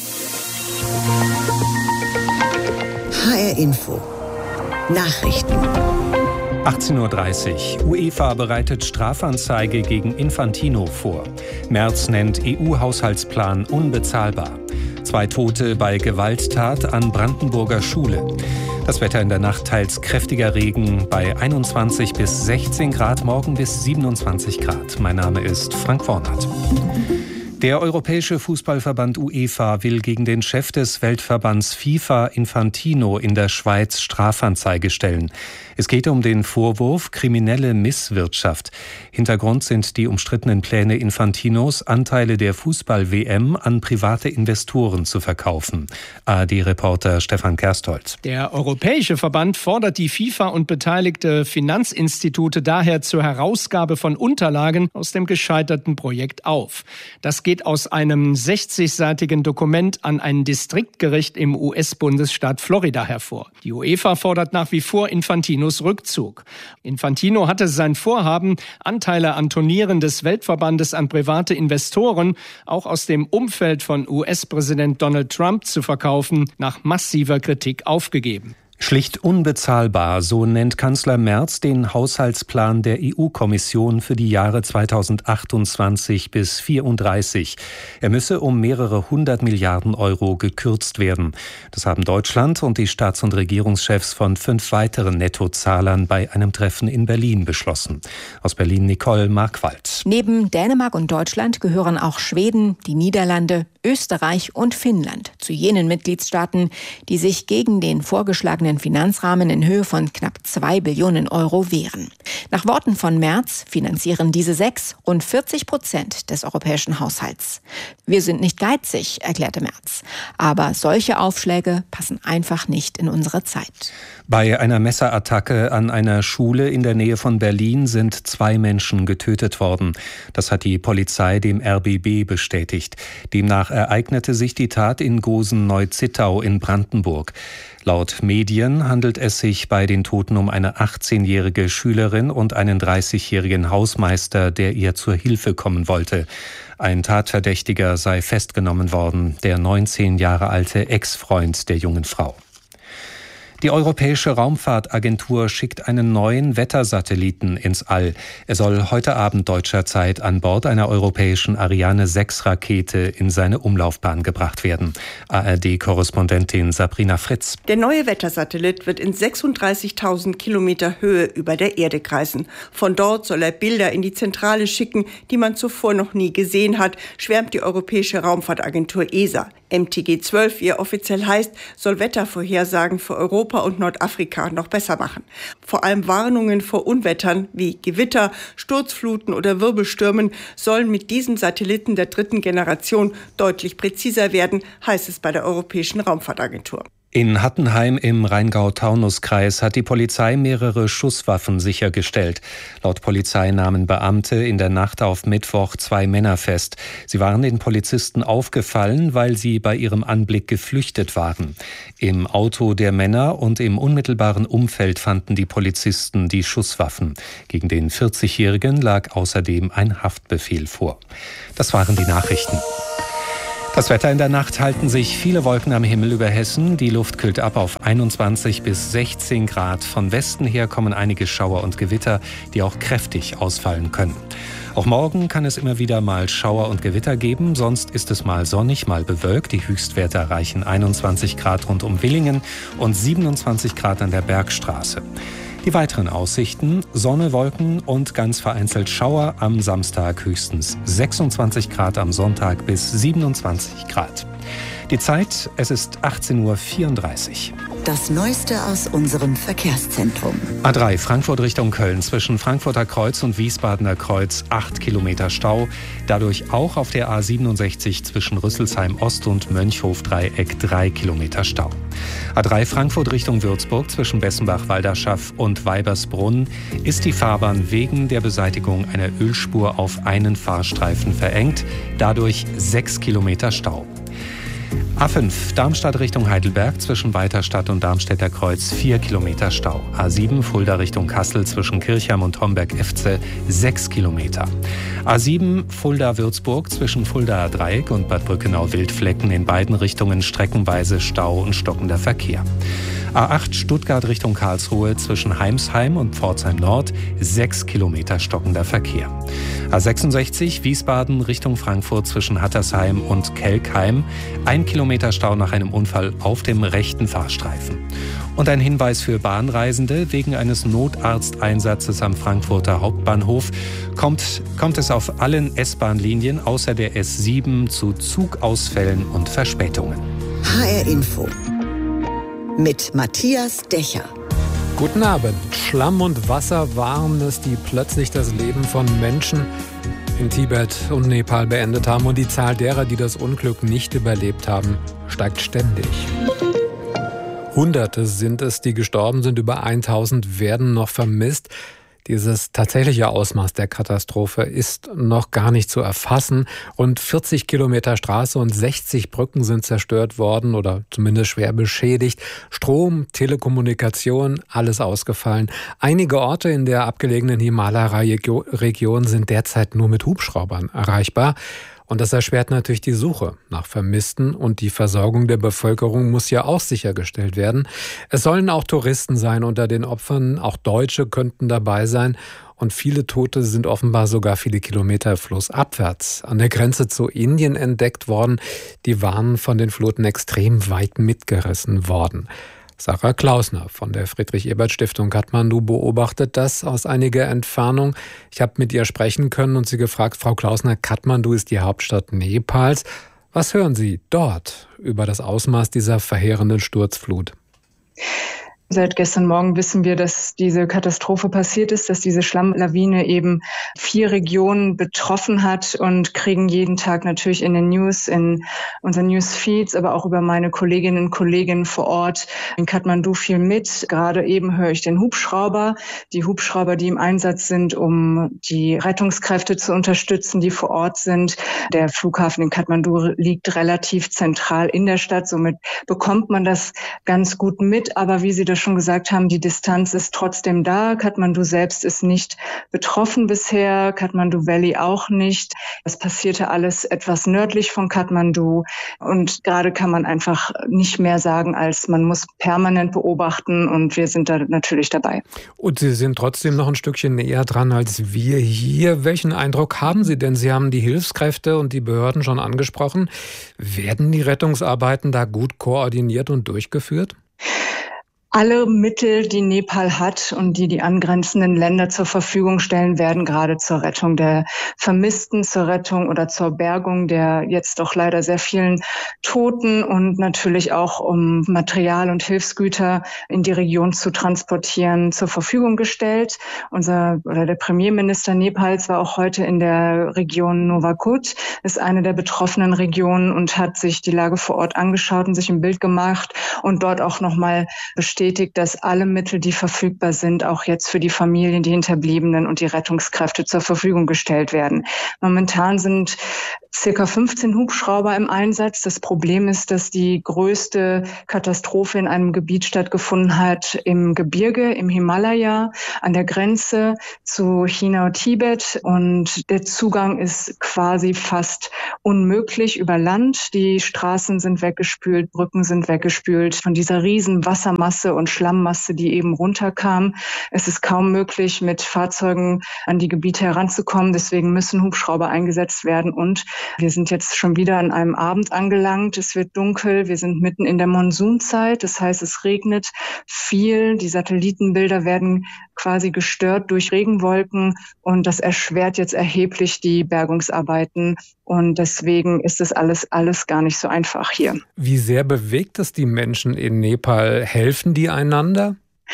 H R Info Nachrichten. achtzehn Uhr dreißig. UEFA bereitet Strafanzeige gegen Infantino vor. Merz nennt E U-Haushaltsplan unbezahlbar. Zwei Tote bei Gewalttat an Brandenburger Schule. Das Wetter in der Nacht teils kräftiger Regen bei einundzwanzig bis sechzehn Grad, morgen bis siebenundzwanzig Grad. Mein Name ist Frank Wornert. Der Europäische Fußballverband UEFA will gegen den Chef des Weltverbands FIFA Infantino in der Schweiz Strafanzeige stellen. Es geht um den Vorwurf kriminelle Misswirtschaft. Hintergrund sind die umstrittenen Pläne Infantinos, Anteile der Fußball-W M an private Investoren zu verkaufen. A R D-Reporter Stefan Kerstolz. Der Europäische Verband fordert die FIFA und beteiligte Finanzinstitute daher zur Herausgabe von Unterlagen aus dem gescheiterten Projekt auf. Das geht aus einem sechzigseitigen Dokument an ein Distriktgericht im U S-Bundesstaat Florida hervor. Die UEFA fordert nach wie vor Infantinos Rückzug. Infantino hatte sein Vorhaben, Anteile an Turnieren des Weltverbandes an private Investoren, auch aus dem Umfeld von U S-Präsident Donald Trump zu verkaufen, nach massiver Kritik aufgegeben. Schlicht unbezahlbar, so nennt Kanzler Merz den Haushaltsplan der E U-Kommission für die Jahre zweitausendachtundzwanzig bis vierunddreißig. Er müsse um mehrere hundert Milliarden Euro gekürzt werden. Das haben Deutschland und die Staats- und Regierungschefs von fünf weiteren Nettozahlern bei einem Treffen in Berlin beschlossen. Aus Berlin Nicole Markwald. Neben Dänemark und Deutschland gehören auch Schweden, die Niederlande, Österreich und Finnland zu jenen Mitgliedstaaten, die sich gegen den vorgeschlagenen Finanzrahmen in Höhe von knapp zwei Billionen Euro wehren. Nach Worten von Merz finanzieren diese sechs rund vierzig Prozent des europäischen Haushalts. Wir sind nicht geizig, erklärte Merz. Aber solche Aufschläge passen einfach nicht in unsere Zeit. Bei einer Messerattacke an einer Schule in der Nähe von Berlin sind zwei Menschen getötet worden. Das hat die Polizei dem R B B bestätigt. Demnach ereignete sich die Tat in Gosen-Neu-Zittau in Brandenburg. Laut Medien handelt es sich bei den Toten um eine achtzehnjährige Schülerin und einen dreißigjährigen Hausmeister, der ihr zur Hilfe kommen wollte. Ein Tatverdächtiger sei festgenommen worden, der neunzehn Jahre alte Ex-Freund der jungen Frau. Die Europäische Raumfahrtagentur schickt einen neuen Wettersatelliten ins All. Er soll heute Abend deutscher Zeit an Bord einer europäischen Ariane sechs Rakete in seine Umlaufbahn gebracht werden. A R D-Korrespondentin Sabrina Fritz. Der neue Wettersatellit wird in sechsunddreißigtausend Kilometer Höhe über der Erde kreisen. Von dort soll er Bilder in die Zentrale schicken, die man zuvor noch nie gesehen hat, schwärmt die Europäische Raumfahrtagentur E S A. M T G zwölf, wie er offiziell heißt, soll Wettervorhersagen für Europa und Nordafrika noch besser machen. Vor allem Warnungen vor Unwettern wie Gewitter, Sturzfluten oder Wirbelstürmen sollen mit diesem Satelliten der dritten Generation deutlich präziser werden, heißt es bei der Europäischen Raumfahrtagentur. In Hattenheim im Rheingau-Taunus-Kreis hat die Polizei mehrere Schusswaffen sichergestellt. Laut Polizei nahmen Beamte in der Nacht auf Mittwoch zwei Männer fest. Sie waren den Polizisten aufgefallen, weil sie bei ihrem Anblick geflüchtet waren. Im Auto der Männer und im unmittelbaren Umfeld fanden die Polizisten die Schusswaffen. Gegen den vierzigjährigen lag außerdem ein Haftbefehl vor. Das waren die Nachrichten. Das Wetter in der Nacht: halten sich viele Wolken am Himmel über Hessen. Die Luft kühlt ab auf einundzwanzig bis sechzehn Grad. Von Westen her kommen einige Schauer und Gewitter, die auch kräftig ausfallen können. Auch morgen kann es immer wieder mal Schauer und Gewitter geben. Sonst ist es mal sonnig, mal bewölkt. Die Höchstwerte erreichen einundzwanzig Grad rund um Villingen und siebenundzwanzig Grad an der Bergstraße. Die weiteren Aussichten: Sonne, Wolken und ganz vereinzelt Schauer. Am Samstag höchstens sechsundzwanzig Grad, am Sonntag bis siebenundzwanzig Grad. Die Zeit: es ist achtzehn Uhr vierunddreißig. Das Neueste aus unserem Verkehrszentrum. A drei Frankfurt Richtung Köln, zwischen Frankfurter Kreuz und Wiesbadener Kreuz acht Kilometer Stau. Dadurch auch auf der A siebenundsechzig zwischen Rüsselsheim Ost und Mönchhof-Dreieck drei Kilometer Stau. A drei Frankfurt Richtung Würzburg, zwischen Bessenbach-Walderschaff und Weibersbrunn ist die Fahrbahn wegen der Beseitigung einer Ölspur auf einen Fahrstreifen verengt. Dadurch sechs Kilometer Stau. A fünf Darmstadt Richtung Heidelberg, zwischen Weiterstadt und Darmstädter Kreuz vier Kilometer Stau. A sieben Fulda Richtung Kassel, zwischen Kirchheim und Homberg-Efze sechs Kilometer. A sieben Fulda-Würzburg, zwischen Fuldaer Dreieck und Bad Brückenau-Wildflecken in beiden Richtungen streckenweise Stau und stockender Verkehr. A acht Stuttgart Richtung Karlsruhe, zwischen Heimsheim und Pforzheim Nord sechs Kilometer stockender Verkehr. A sechsundsechzig Wiesbaden Richtung Frankfurt, zwischen Hattersheim und Kelkheim ein Kilometer Stau nach einem Unfall auf dem rechten Fahrstreifen. Und ein Hinweis für Bahnreisende: wegen eines Notarzteinsatzes am Frankfurter Hauptbahnhof kommt, kommt es auf allen S-Bahn-Linien außer der S sieben zu Zugausfällen und Verspätungen. H R Info mit Matthias Dächer. Guten Abend. Schlamm und Wasser waren es, die plötzlich das Leben von Menschen in Tibet und Nepal beendet haben. Und die Zahl derer, die das Unglück nicht überlebt haben, steigt ständig. Hunderte sind es, die gestorben sind. Über tausend werden noch vermisst. Dieses tatsächliche Ausmaß der Katastrophe ist noch gar nicht zu erfassen. Rund vierzig Kilometer Straße und sechzig Brücken sind zerstört worden oder zumindest schwer beschädigt. Strom, Telekommunikation, alles ausgefallen. Einige Orte in der abgelegenen Himalaya-Region sind derzeit nur mit Hubschraubern erreichbar. Und das erschwert natürlich die Suche nach Vermissten, und die Versorgung der Bevölkerung muss ja auch sichergestellt werden. Es sollen auch Touristen sein unter den Opfern, auch Deutsche könnten dabei sein, und viele Tote sind offenbar sogar viele Kilometer flussabwärts an der Grenze zu Indien entdeckt worden. Die waren von den Fluten extrem weit mitgerissen worden. Sarah Klausner von der Friedrich-Ebert-Stiftung Kathmandu beobachtet das aus einiger Entfernung. Ich habe mit ihr sprechen können und sie gefragt: Frau Klausner, Kathmandu ist die Hauptstadt Nepals. Was hören Sie dort über das Ausmaß dieser verheerenden Sturzflut? Seit gestern Morgen wissen wir, dass diese Katastrophe passiert ist, dass diese Schlammlawine eben vier Regionen betroffen hat und kriegen jeden Tag natürlich in den News, in unseren Newsfeeds, aber auch über meine Kolleginnen und Kollegen vor Ort in Kathmandu viel mit. Gerade eben höre ich den Hubschrauber, die Hubschrauber, die im Einsatz sind, um die Rettungskräfte zu unterstützen, die vor Ort sind. Der Flughafen in Kathmandu liegt relativ zentral in der Stadt, somit bekommt man das ganz gut mit, aber wie Sie das schon gesagt haben, die Distanz ist trotzdem da. Kathmandu selbst ist nicht betroffen bisher, Kathmandu Valley auch nicht. Das passierte alles etwas nördlich von Kathmandu und gerade kann man einfach nicht mehr sagen, als man muss permanent beobachten und wir sind da natürlich dabei. Und Sie sind trotzdem noch ein Stückchen näher dran als wir hier. Welchen Eindruck haben Sie denn? Sie haben die Hilfskräfte und die Behörden schon angesprochen. Werden die Rettungsarbeiten da gut koordiniert und durchgeführt? Alle Mittel, die Nepal hat und die die angrenzenden Länder zur Verfügung stellen, werden gerade zur Rettung der Vermissten, zur Rettung oder zur Bergung der jetzt doch leider sehr vielen Toten und natürlich auch um Material und Hilfsgüter in die Region zu transportieren, zur Verfügung gestellt. Unser oder der Premierminister Nepals war auch heute in der Region Nuwakot, ist eine der betroffenen Regionen und hat sich die Lage vor Ort angeschaut und sich ein Bild gemacht und dort auch nochmal bestätigt, dass alle Mittel, die verfügbar sind, auch jetzt für die Familien, die Hinterbliebenen und die Rettungskräfte zur Verfügung gestellt werden. Momentan sind circa fünfzehn Hubschrauber im Einsatz. Das Problem ist, dass die größte Katastrophe in einem Gebiet stattgefunden hat im Gebirge, im Himalaya, an der Grenze zu China und Tibet. Und der Zugang ist quasi fast unmöglich über Land. Die Straßen sind weggespült, Brücken sind weggespült von dieser riesen Wassermasse und Schlammmasse, die eben runterkam. Es ist kaum möglich, mit Fahrzeugen an die Gebiete heranzukommen. Deswegen müssen Hubschrauber eingesetzt werden und wir sind jetzt schon wieder an einem Abend angelangt. Es wird dunkel. Wir sind mitten in der Monsunzeit. Das heißt, es regnet viel. Die Satellitenbilder werden quasi gestört durch Regenwolken und das erschwert jetzt erheblich die Bergungsarbeiten. Und deswegen ist das alles, alles gar nicht so einfach hier. Wie sehr bewegt es die Menschen in Nepal? Helfen die einander?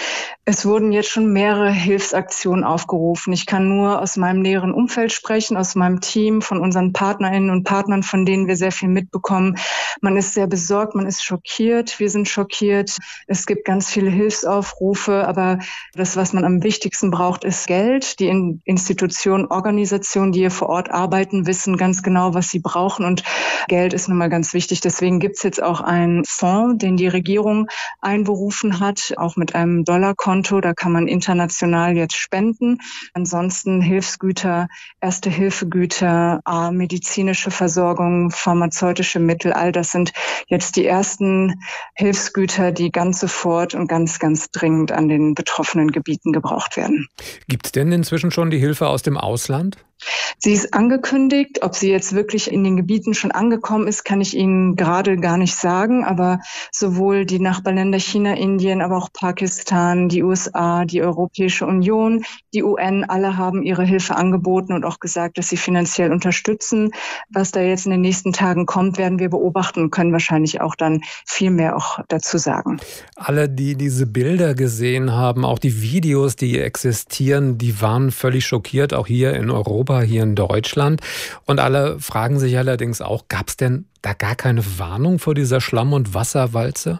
Es wurden jetzt schon mehrere Hilfsaktionen aufgerufen. Ich kann nur aus meinem näheren Umfeld sprechen, aus meinem Team, von unseren Partnerinnen und Partnern, von denen wir sehr viel mitbekommen. Man ist sehr besorgt, man ist schockiert, wir sind schockiert. Es gibt ganz viele Hilfsaufrufe, aber das, was man am wichtigsten braucht, ist Geld. Die Institutionen, Organisationen, die hier vor Ort arbeiten, wissen ganz genau, was sie brauchen und Geld ist nun mal ganz wichtig. Deswegen gibt es jetzt auch einen Fonds, den die Regierung einberufen hat, auch mit einem Dollarkonto. Da kann man international jetzt spenden. Ansonsten Hilfsgüter, Erste-Hilfe-Güter, medizinische Versorgung, pharmazeutische Mittel, all das sind jetzt die ersten Hilfsgüter, die ganz sofort und ganz, ganz dringend an den betroffenen Gebieten gebraucht werden. Gibt es denn inzwischen schon die Hilfe aus dem Ausland? Sie ist angekündigt. Ob sie jetzt wirklich in den Gebieten schon angekommen ist, kann ich Ihnen gerade gar nicht sagen. Aber sowohl die Nachbarländer China, Indien, aber auch Pakistan, die U S A, die Europäische Union, die U N, alle haben ihre Hilfe angeboten und auch gesagt, dass sie finanziell unterstützen. Was da jetzt in den nächsten Tagen kommt, werden wir beobachten und können wahrscheinlich auch dann viel mehr auch dazu sagen. Alle, die diese Bilder gesehen haben, auch die Videos, die existieren, die waren völlig schockiert, auch hier in Europa, hier in Deutschland. Und alle fragen sich allerdings auch, gab es denn da gar keine Warnung vor dieser Schlamm- und Wasserwalze?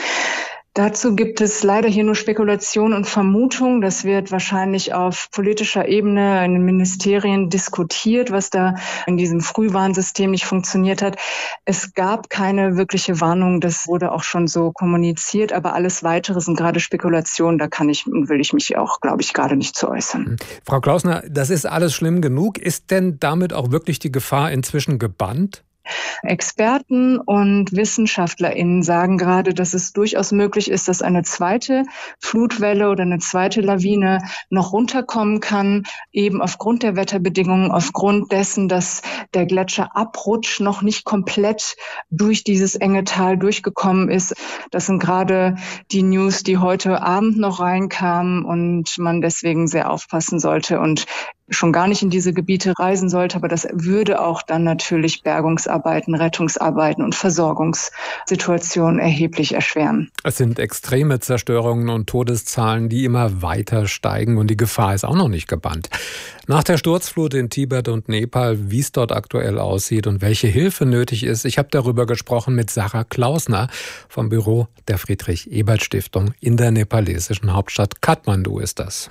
Dazu gibt es leider hier nur Spekulation und Vermutung. Das wird wahrscheinlich auf politischer Ebene in den Ministerien diskutiert, was da in diesem Frühwarnsystem nicht funktioniert hat. Es gab keine wirkliche Warnung, das wurde auch schon so kommuniziert, aber alles Weitere sind gerade Spekulationen. Da kann ich und will ich mich auch, glaube ich, gerade nicht zu äußern. Frau Klausner, das ist alles schlimm genug. Ist denn damit auch wirklich die Gefahr inzwischen gebannt? Experten und WissenschaftlerInnen sagen gerade, dass es durchaus möglich ist, dass eine zweite Flutwelle oder eine zweite Lawine noch runterkommen kann, eben aufgrund der Wetterbedingungen, aufgrund dessen, dass der Gletscherabrutsch noch nicht komplett durch dieses enge Tal durchgekommen ist. Das sind gerade die News, die heute Abend noch reinkamen und man deswegen sehr aufpassen sollte und schon gar nicht in diese Gebiete reisen sollte. Aber das würde auch dann natürlich Bergungsarbeiten, Rettungsarbeiten und Versorgungssituationen erheblich erschweren. Es sind extreme Zerstörungen und Todeszahlen, die immer weiter steigen und die Gefahr ist auch noch nicht gebannt. Nach der Sturzflut in Tibet und Nepal, wie es dort aktuell aussieht und welche Hilfe nötig ist, ich habe darüber gesprochen mit Sarah Klausner vom Büro der Friedrich-Ebert-Stiftung in der nepalesischen Hauptstadt Kathmandu ist das.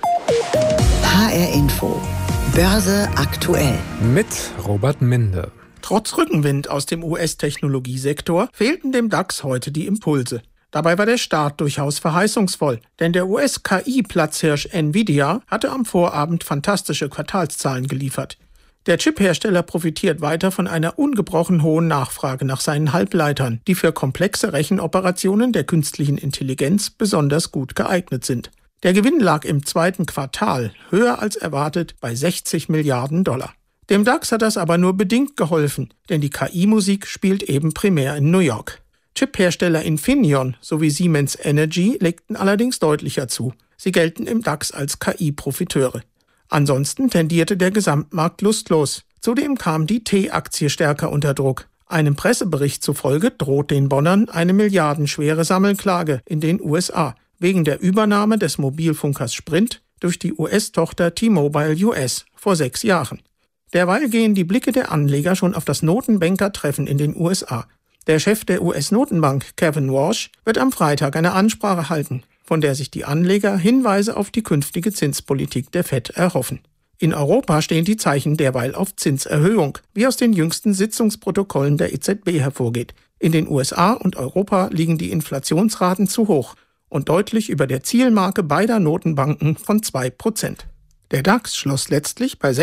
H R Info. Börse aktuell. Mit Robert Minde. Trotz Rückenwind aus dem U S-Technologiesektor fehlten dem DAX heute die Impulse. Dabei war der Start durchaus verheißungsvoll, denn der U S-K I-Platzhirsch Nvidia hatte am Vorabend fantastische Quartalszahlen geliefert. Der Chiphersteller profitiert weiter von einer ungebrochen hohen Nachfrage nach seinen Halbleitern, die für komplexe Rechenoperationen der künstlichen Intelligenz besonders gut geeignet sind. Der Gewinn lag im zweiten Quartal höher als erwartet bei sechzig Milliarden Dollar. Dem DAX hat das aber nur bedingt geholfen, denn die K I-Musik spielt eben primär in New York. Chiphersteller Infineon sowie Siemens Energy legten allerdings deutlicher zu. Sie gelten im DAX als K I-Profiteure. Ansonsten tendierte der Gesamtmarkt lustlos. Zudem kam die T-Aktie stärker unter Druck. Einem Pressebericht zufolge droht den Bonnern eine milliardenschwere Sammelklage in den U S A wegen der Übernahme des Mobilfunkers Sprint durch die U S-Tochter T-Mobile U S vor sechs Jahren. Derweil gehen die Blicke der Anleger schon auf das Notenbankertreffen in den U S A. Der Chef der U S-Notenbank, Kevin Walsh, wird am Freitag eine Ansprache halten, von der sich die Anleger Hinweise auf die künftige Zinspolitik der Fed erhoffen. In Europa stehen die Zeichen derweil auf Zinserhöhung, wie aus den jüngsten Sitzungsprotokollen der E Z B hervorgeht. In den U S A und Europa liegen die Inflationsraten zu hoch und deutlich über der Zielmarke beider Notenbanken von zwei Prozent. Der DAX schloss letztlich bei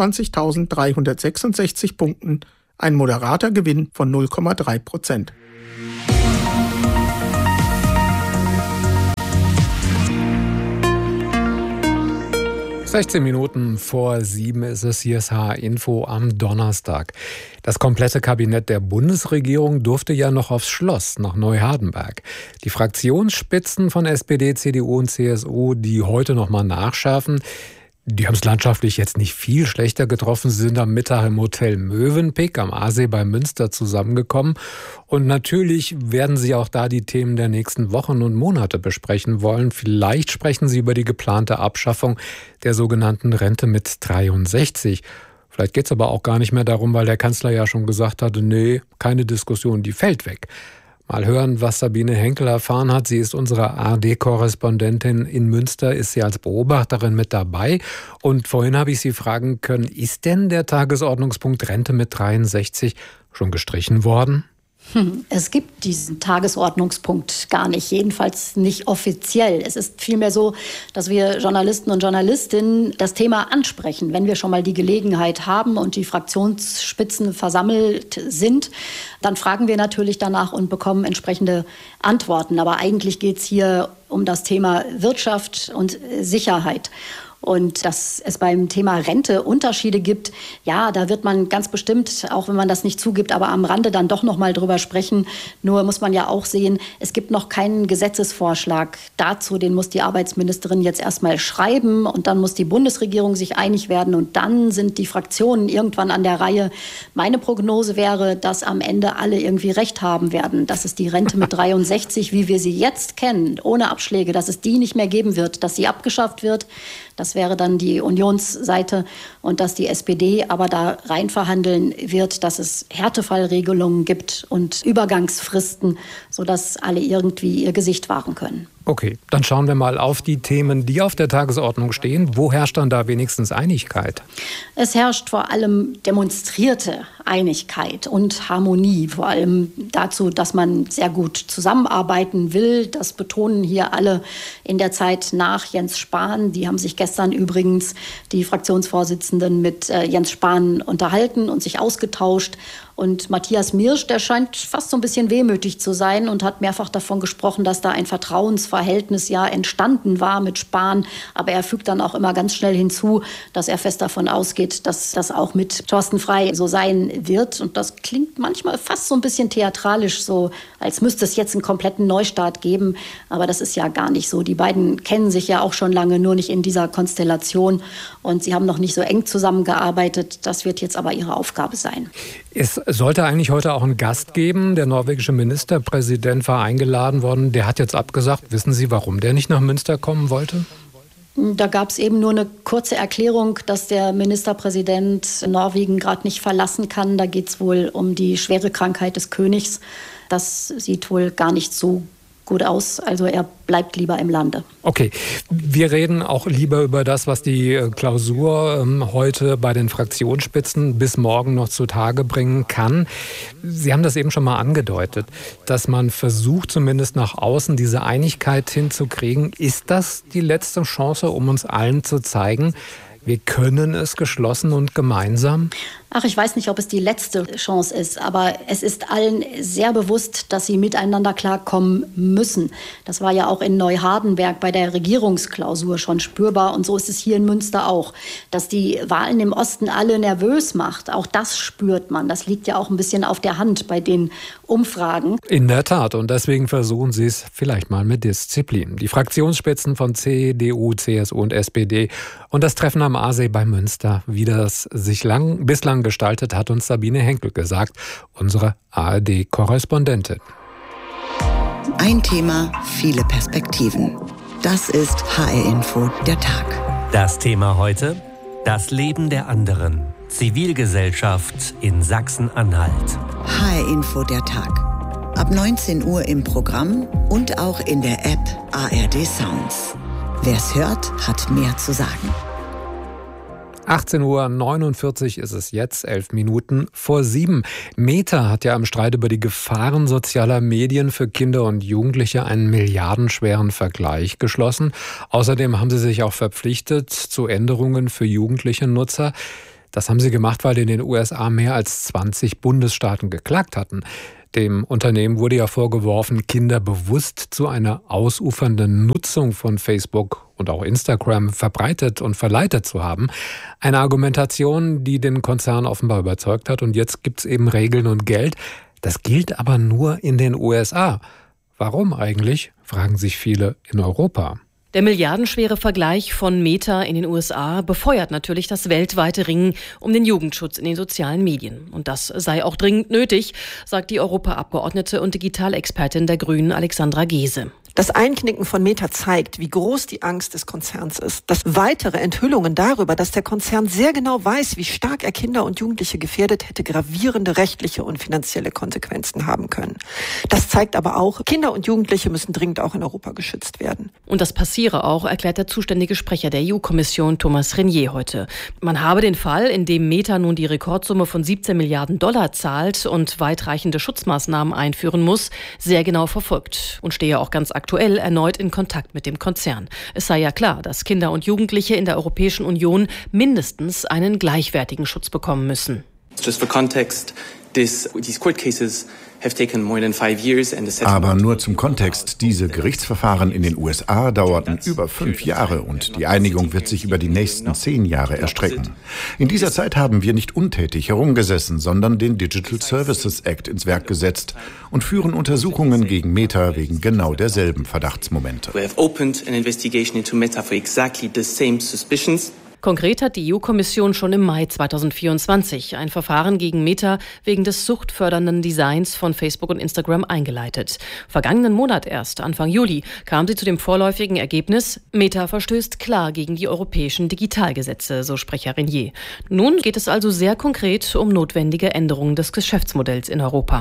sechsundzwanzigtausenddreihundertsechsundsechzig Punkten, ein moderater Gewinn von null Komma drei Prozent. sechzehn Minuten vor sieben ist es, hier ist H R Info am Donnerstag. Das komplette Kabinett der Bundesregierung durfte ja noch aufs Schloss nach Neuhardenberg. Die Fraktionsspitzen von S P D, C D U und C S U, die heute noch mal nachschärfen, die haben es landschaftlich jetzt nicht viel schlechter getroffen. Sie sind am Mittag im Hotel Mövenpick am Aasee bei Münster zusammengekommen. Und natürlich werden sie auch da die Themen der nächsten Wochen und Monate besprechen wollen. Vielleicht sprechen sie über die geplante Abschaffung der sogenannten Rente mit dreiundsechzig. Vielleicht geht es aber auch gar nicht mehr darum, weil der Kanzler ja schon gesagt hatte, nee, keine Diskussion, die fällt weg. Mal hören, was Sabine Henkel erfahren hat. Sie ist unsere A R D-Korrespondentin in Münster, ist sie als Beobachterin mit dabei. Und vorhin habe ich sie fragen können, ist denn der Tagesordnungspunkt Rente mit dreiundsechzig schon gestrichen worden? Es gibt diesen Tagesordnungspunkt gar nicht, jedenfalls nicht offiziell. Es ist vielmehr so, dass wir Journalisten und Journalistinnen das Thema ansprechen, wenn wir schon mal die Gelegenheit haben und die Fraktionsspitzen versammelt sind. Dann fragen wir natürlich danach und bekommen entsprechende Antworten. Aber eigentlich geht es hier um das Thema Wirtschaft und Sicherheit. Und dass es beim Thema Rente Unterschiede gibt, ja, da wird man ganz bestimmt, auch wenn man das nicht zugibt, aber am Rande dann doch noch mal drüber sprechen. Nur muss man ja auch sehen, es gibt noch keinen Gesetzesvorschlag dazu. Den muss die Arbeitsministerin jetzt erstmal schreiben und dann muss die Bundesregierung sich einig werden und dann sind die Fraktionen irgendwann an der Reihe. Meine Prognose wäre, dass am Ende alle irgendwie recht haben werden, dass es die Rente mit dreiundsechzig, wie wir sie jetzt kennen, ohne Abschläge, dass es die nicht mehr geben wird, dass sie abgeschafft wird. Das wäre dann die Unionsseite und dass die S P D aber da rein verhandeln wird, dass es Härtefallregelungen gibt und Übergangsfristen, sodass alle irgendwie ihr Gesicht wahren können. Okay, dann schauen wir mal auf die Themen, die auf der Tagesordnung stehen. Wo herrscht dann da wenigstens Einigkeit? Es herrscht vor allem demonstrierte Einigkeit und Harmonie. Vor allem dazu, dass man sehr gut zusammenarbeiten will. Das betonen hier alle in der Zeit nach Jens Spahn. Die haben sich gestern übrigens, die Fraktionsvorsitzenden, mit Jens Spahn unterhalten und sich ausgetauscht. Und Matthias Mirsch, der scheint fast so ein bisschen wehmütig zu sein und hat mehrfach davon gesprochen, dass da ein Vertrauensverhältnis ja entstanden war mit Spahn. Aber er fügt dann auch immer ganz schnell hinzu, dass er fest davon ausgeht, dass das auch mit Thorsten Frey so sein wird. Und das klingt manchmal fast so ein bisschen theatralisch, so als müsste es jetzt einen kompletten Neustart geben. Aber das ist ja gar nicht so. Die beiden kennen sich ja auch schon lange, nur nicht in dieser Konstellation. Und sie haben noch nicht so eng zusammengearbeitet. Das wird jetzt aber ihre Aufgabe sein. Es sollte eigentlich heute auch einen Gast geben. Der norwegische Ministerpräsident war eingeladen worden. Der hat jetzt abgesagt. Wissen Sie, warum der nicht nach Münster kommen wollte? Da gab es eben nur eine kurze Erklärung, dass der Ministerpräsident Norwegen gerade nicht verlassen kann. Da geht es wohl um die schwere Krankheit des Königs. Das sieht wohl gar nicht so gut aus. Also er bleibt lieber im Lande. Okay, wir reden auch lieber über das, was die Klausur ähm, heute bei den Fraktionsspitzen bis morgen noch zutage bringen kann. Sie haben das eben schon mal angedeutet, dass man versucht, zumindest nach außen diese Einigkeit hinzukriegen. Ist das die letzte Chance, um uns allen zu zeigen, wir können es geschlossen und gemeinsam? Ach, ich weiß nicht, ob es die letzte Chance ist, aber es ist allen sehr bewusst, dass sie miteinander klarkommen müssen. Das war ja auch in Neuhardenberg bei der Regierungsklausur schon spürbar und so ist es hier in Münster auch. Dass die Wahlen im Osten alle nervös macht, auch das spürt man. Das liegt ja auch ein bisschen auf der Hand bei den Umfragen. In der Tat, und deswegen versuchen Sie es vielleicht mal mit Disziplin. Die Fraktionsspitzen von C D U, C S U und S P D und das Treffen am Aasee bei Münster, wie das sich lang, bislang gestaltet, hat uns Sabine Henkel gesagt, unsere A R D-Korrespondentin. Ein Thema, viele Perspektiven. Das ist H R-Info, der Tag. Das Thema heute: das Leben der anderen. Zivilgesellschaft in Sachsen-Anhalt. H R-Info, der Tag. Ab neunzehn Uhr im Programm und auch in der App A R D Sounds. Wer es hört, hat mehr zu sagen. achtzehn Uhr neunundvierzig ist es jetzt, elf Minuten vor sieben. Meta hat ja im Streit über die Gefahren sozialer Medien für Kinder und Jugendliche einen milliardenschweren Vergleich geschlossen. Außerdem haben sie sich auch verpflichtet zu Änderungen für jugendliche Nutzer. Das haben sie gemacht, weil in den U S A mehr als zwanzig Bundesstaaten geklagt hatten. Dem Unternehmen wurde ja vorgeworfen, Kinder bewusst zu einer ausufernden Nutzung von Facebook und auch Instagram verbreitet und verleitet zu haben. Eine Argumentation, die den Konzern offenbar überzeugt hat. Und jetzt gibt es eben Regeln und Geld. Das gilt aber nur in den U S A. Warum eigentlich, fragen sich viele in Europa. Der milliardenschwere Vergleich von Meta in den U S A befeuert natürlich das weltweite Ringen um den Jugendschutz in den sozialen Medien. Und das sei auch dringend nötig, sagt die Europaabgeordnete und Digitalexpertin der Grünen Alexandra Gese. Das Einknicken von Meta zeigt, wie groß die Angst des Konzerns ist. Dass weitere Enthüllungen darüber, dass der Konzern sehr genau weiß, wie stark er Kinder und Jugendliche gefährdet, hätte gravierende rechtliche und finanzielle Konsequenzen haben können. Das zeigt aber auch, Kinder und Jugendliche müssen dringend auch in Europa geschützt werden. Und das passiere auch, erklärt der zuständige Sprecher der E U-Kommission Thomas Renier heute. Man habe den Fall, in dem Meta nun die Rekordsumme von siebzehn Milliarden Dollar zahlt und weitreichende Schutzmaßnahmen einführen muss, sehr genau verfolgt und stehe auch ganz aktiv aktuell erneut in Kontakt mit dem Konzern. Es sei ja klar, dass Kinder und Jugendliche in der Europäischen Union mindestens einen gleichwertigen Schutz bekommen müssen. Just for context, this, these court cases have taken more than five years and the settlement. Aber nur zum Kontext, diese Gerichtsverfahren in den U S A dauerten über fünf Jahre und die Einigung wird sich über die nächsten zehn Jahre erstrecken. In dieser Zeit haben wir nicht untätig herumgesessen, sondern den Digital Services Act ins Werk gesetzt und führen Untersuchungen gegen Meta wegen genau derselben Verdachtsmomente. We have opened an investigation into Meta for exactly the same suspicions. Konkret hat die E U-Kommission schon im Mai zweitausendvierundzwanzig ein Verfahren gegen Meta wegen des suchtfördernden Designs von Facebook und Instagram eingeleitet. Vergangenen Monat erst, Anfang Juli, kam sie zu dem vorläufigen Ergebnis, Meta verstößt klar gegen die europäischen Digitalgesetze, so Sprecher Renier. Nun geht es also sehr konkret um notwendige Änderungen des Geschäftsmodells in Europa.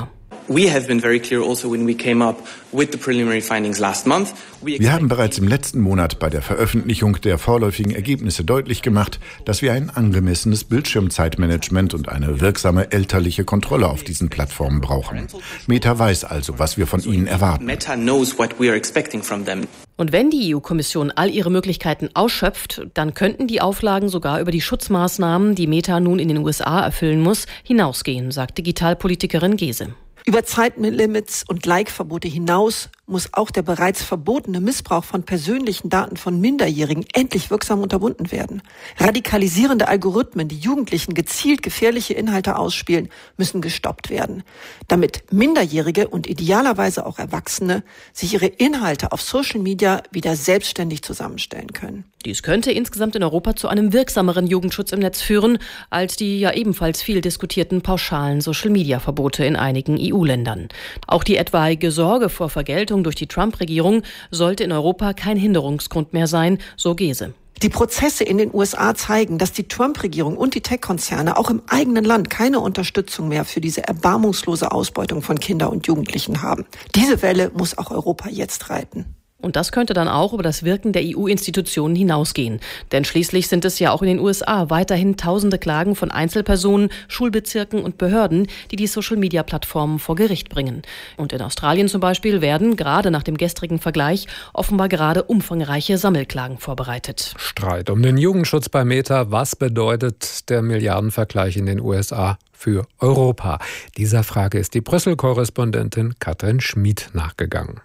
We have been very clear also when we came up with the preliminary findings last month. Wir haben bereits im letzten Monat bei der Veröffentlichung der vorläufigen Ergebnisse deutlich gemacht, dass wir ein angemessenes Bildschirmzeitmanagement und eine wirksame elterliche Kontrolle auf diesen Plattformen brauchen. Meta weiß also, was wir von ihnen erwarten. Meta knows what we are expecting from them. Und wenn die E U-Kommission all ihre Möglichkeiten ausschöpft, dann könnten die Auflagen sogar über die Schutzmaßnahmen, die Meta nun in den U S A erfüllen muss, hinausgehen, sagt Digitalpolitikerin Gese. Über Zeitlimits und Like-Verbote hinaus muss auch der bereits verbotene Missbrauch von persönlichen Daten von Minderjährigen endlich wirksam unterbunden werden. Radikalisierende Algorithmen, die Jugendlichen gezielt gefährliche Inhalte ausspielen, müssen gestoppt werden, damit Minderjährige und idealerweise auch Erwachsene sich ihre Inhalte auf Social Media wieder selbstständig zusammenstellen können. Dies könnte insgesamt in Europa zu einem wirksameren Jugendschutz im Netz führen, als die ja ebenfalls viel diskutierten pauschalen Social-Media-Verbote in einigen E U-Ländern. Auch die etwaige Sorge vor Vergeltung durch die Trump-Regierung sollte in Europa kein Hinderungsgrund mehr sein, so Gese. Die Prozesse in den U S A zeigen, dass die Trump-Regierung und die Tech-Konzerne auch im eigenen Land keine Unterstützung mehr für diese erbarmungslose Ausbeutung von Kindern und Jugendlichen haben. Diese Welle muss auch Europa jetzt reiten. Und das könnte dann auch über das Wirken der E U-Institutionen hinausgehen. Denn schließlich sind es ja auch in den U S A weiterhin tausende Klagen von Einzelpersonen, Schulbezirken und Behörden, die die Social-Media-Plattformen vor Gericht bringen. Und in Australien zum Beispiel werden, gerade nach dem gestrigen Vergleich, offenbar gerade umfangreiche Sammelklagen vorbereitet. Streit um den Jugendschutz bei Meta. Was bedeutet der Milliardenvergleich in den U S A für Europa? Dieser Frage ist die Brüssel-Korrespondentin Katrin Schmid nachgegangen.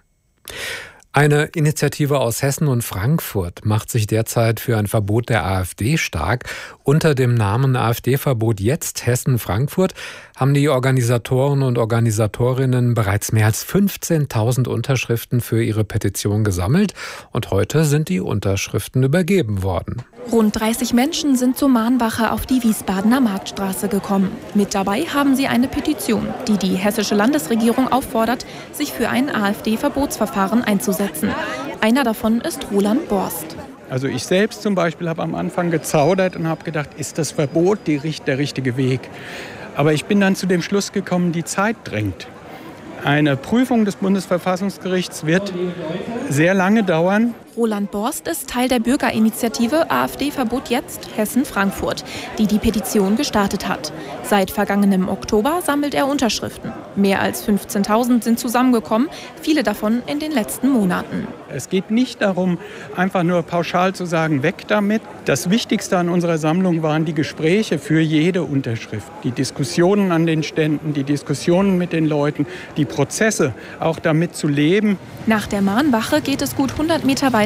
Eine Initiative aus Hessen und Frankfurt macht sich derzeit für ein Verbot der AfD stark. Unter dem Namen AfD-Verbot jetzt Hessen-Frankfurt haben die Organisatoren und Organisatorinnen bereits mehr als fünfzehntausend Unterschriften für ihre Petition gesammelt und heute sind die Unterschriften übergeben worden. Rund dreißig Menschen sind zur Mahnwache auf die Wiesbadener Marktstraße gekommen. Mit dabei haben sie eine Petition, die die hessische Landesregierung auffordert, sich für ein AfD-Verbotsverfahren einzusetzen. Einer davon ist Roland Borst. Also ich selbst zum Beispiel habe am Anfang gezaudert und habe gedacht, ist das Verbot die, der richtige Weg? Aber ich bin dann zu dem Schluss gekommen, die Zeit drängt. Eine Prüfung des Bundesverfassungsgerichts wird sehr lange dauern. Roland Borst ist Teil der Bürgerinitiative AfD-Verbot jetzt Hessen-Frankfurt, die die Petition gestartet hat. Seit vergangenem Oktober sammelt er Unterschriften. Mehr als fünfzehntausend sind zusammengekommen, viele davon in den letzten Monaten. Es geht nicht darum, einfach nur pauschal zu sagen, weg damit. Das Wichtigste an unserer Sammlung waren die Gespräche für jede Unterschrift. Die Diskussionen an den Ständen, die Diskussionen mit den Leuten, die Prozesse, auch damit zu leben. Nach der Mahnwache geht es gut hundert Meter weiter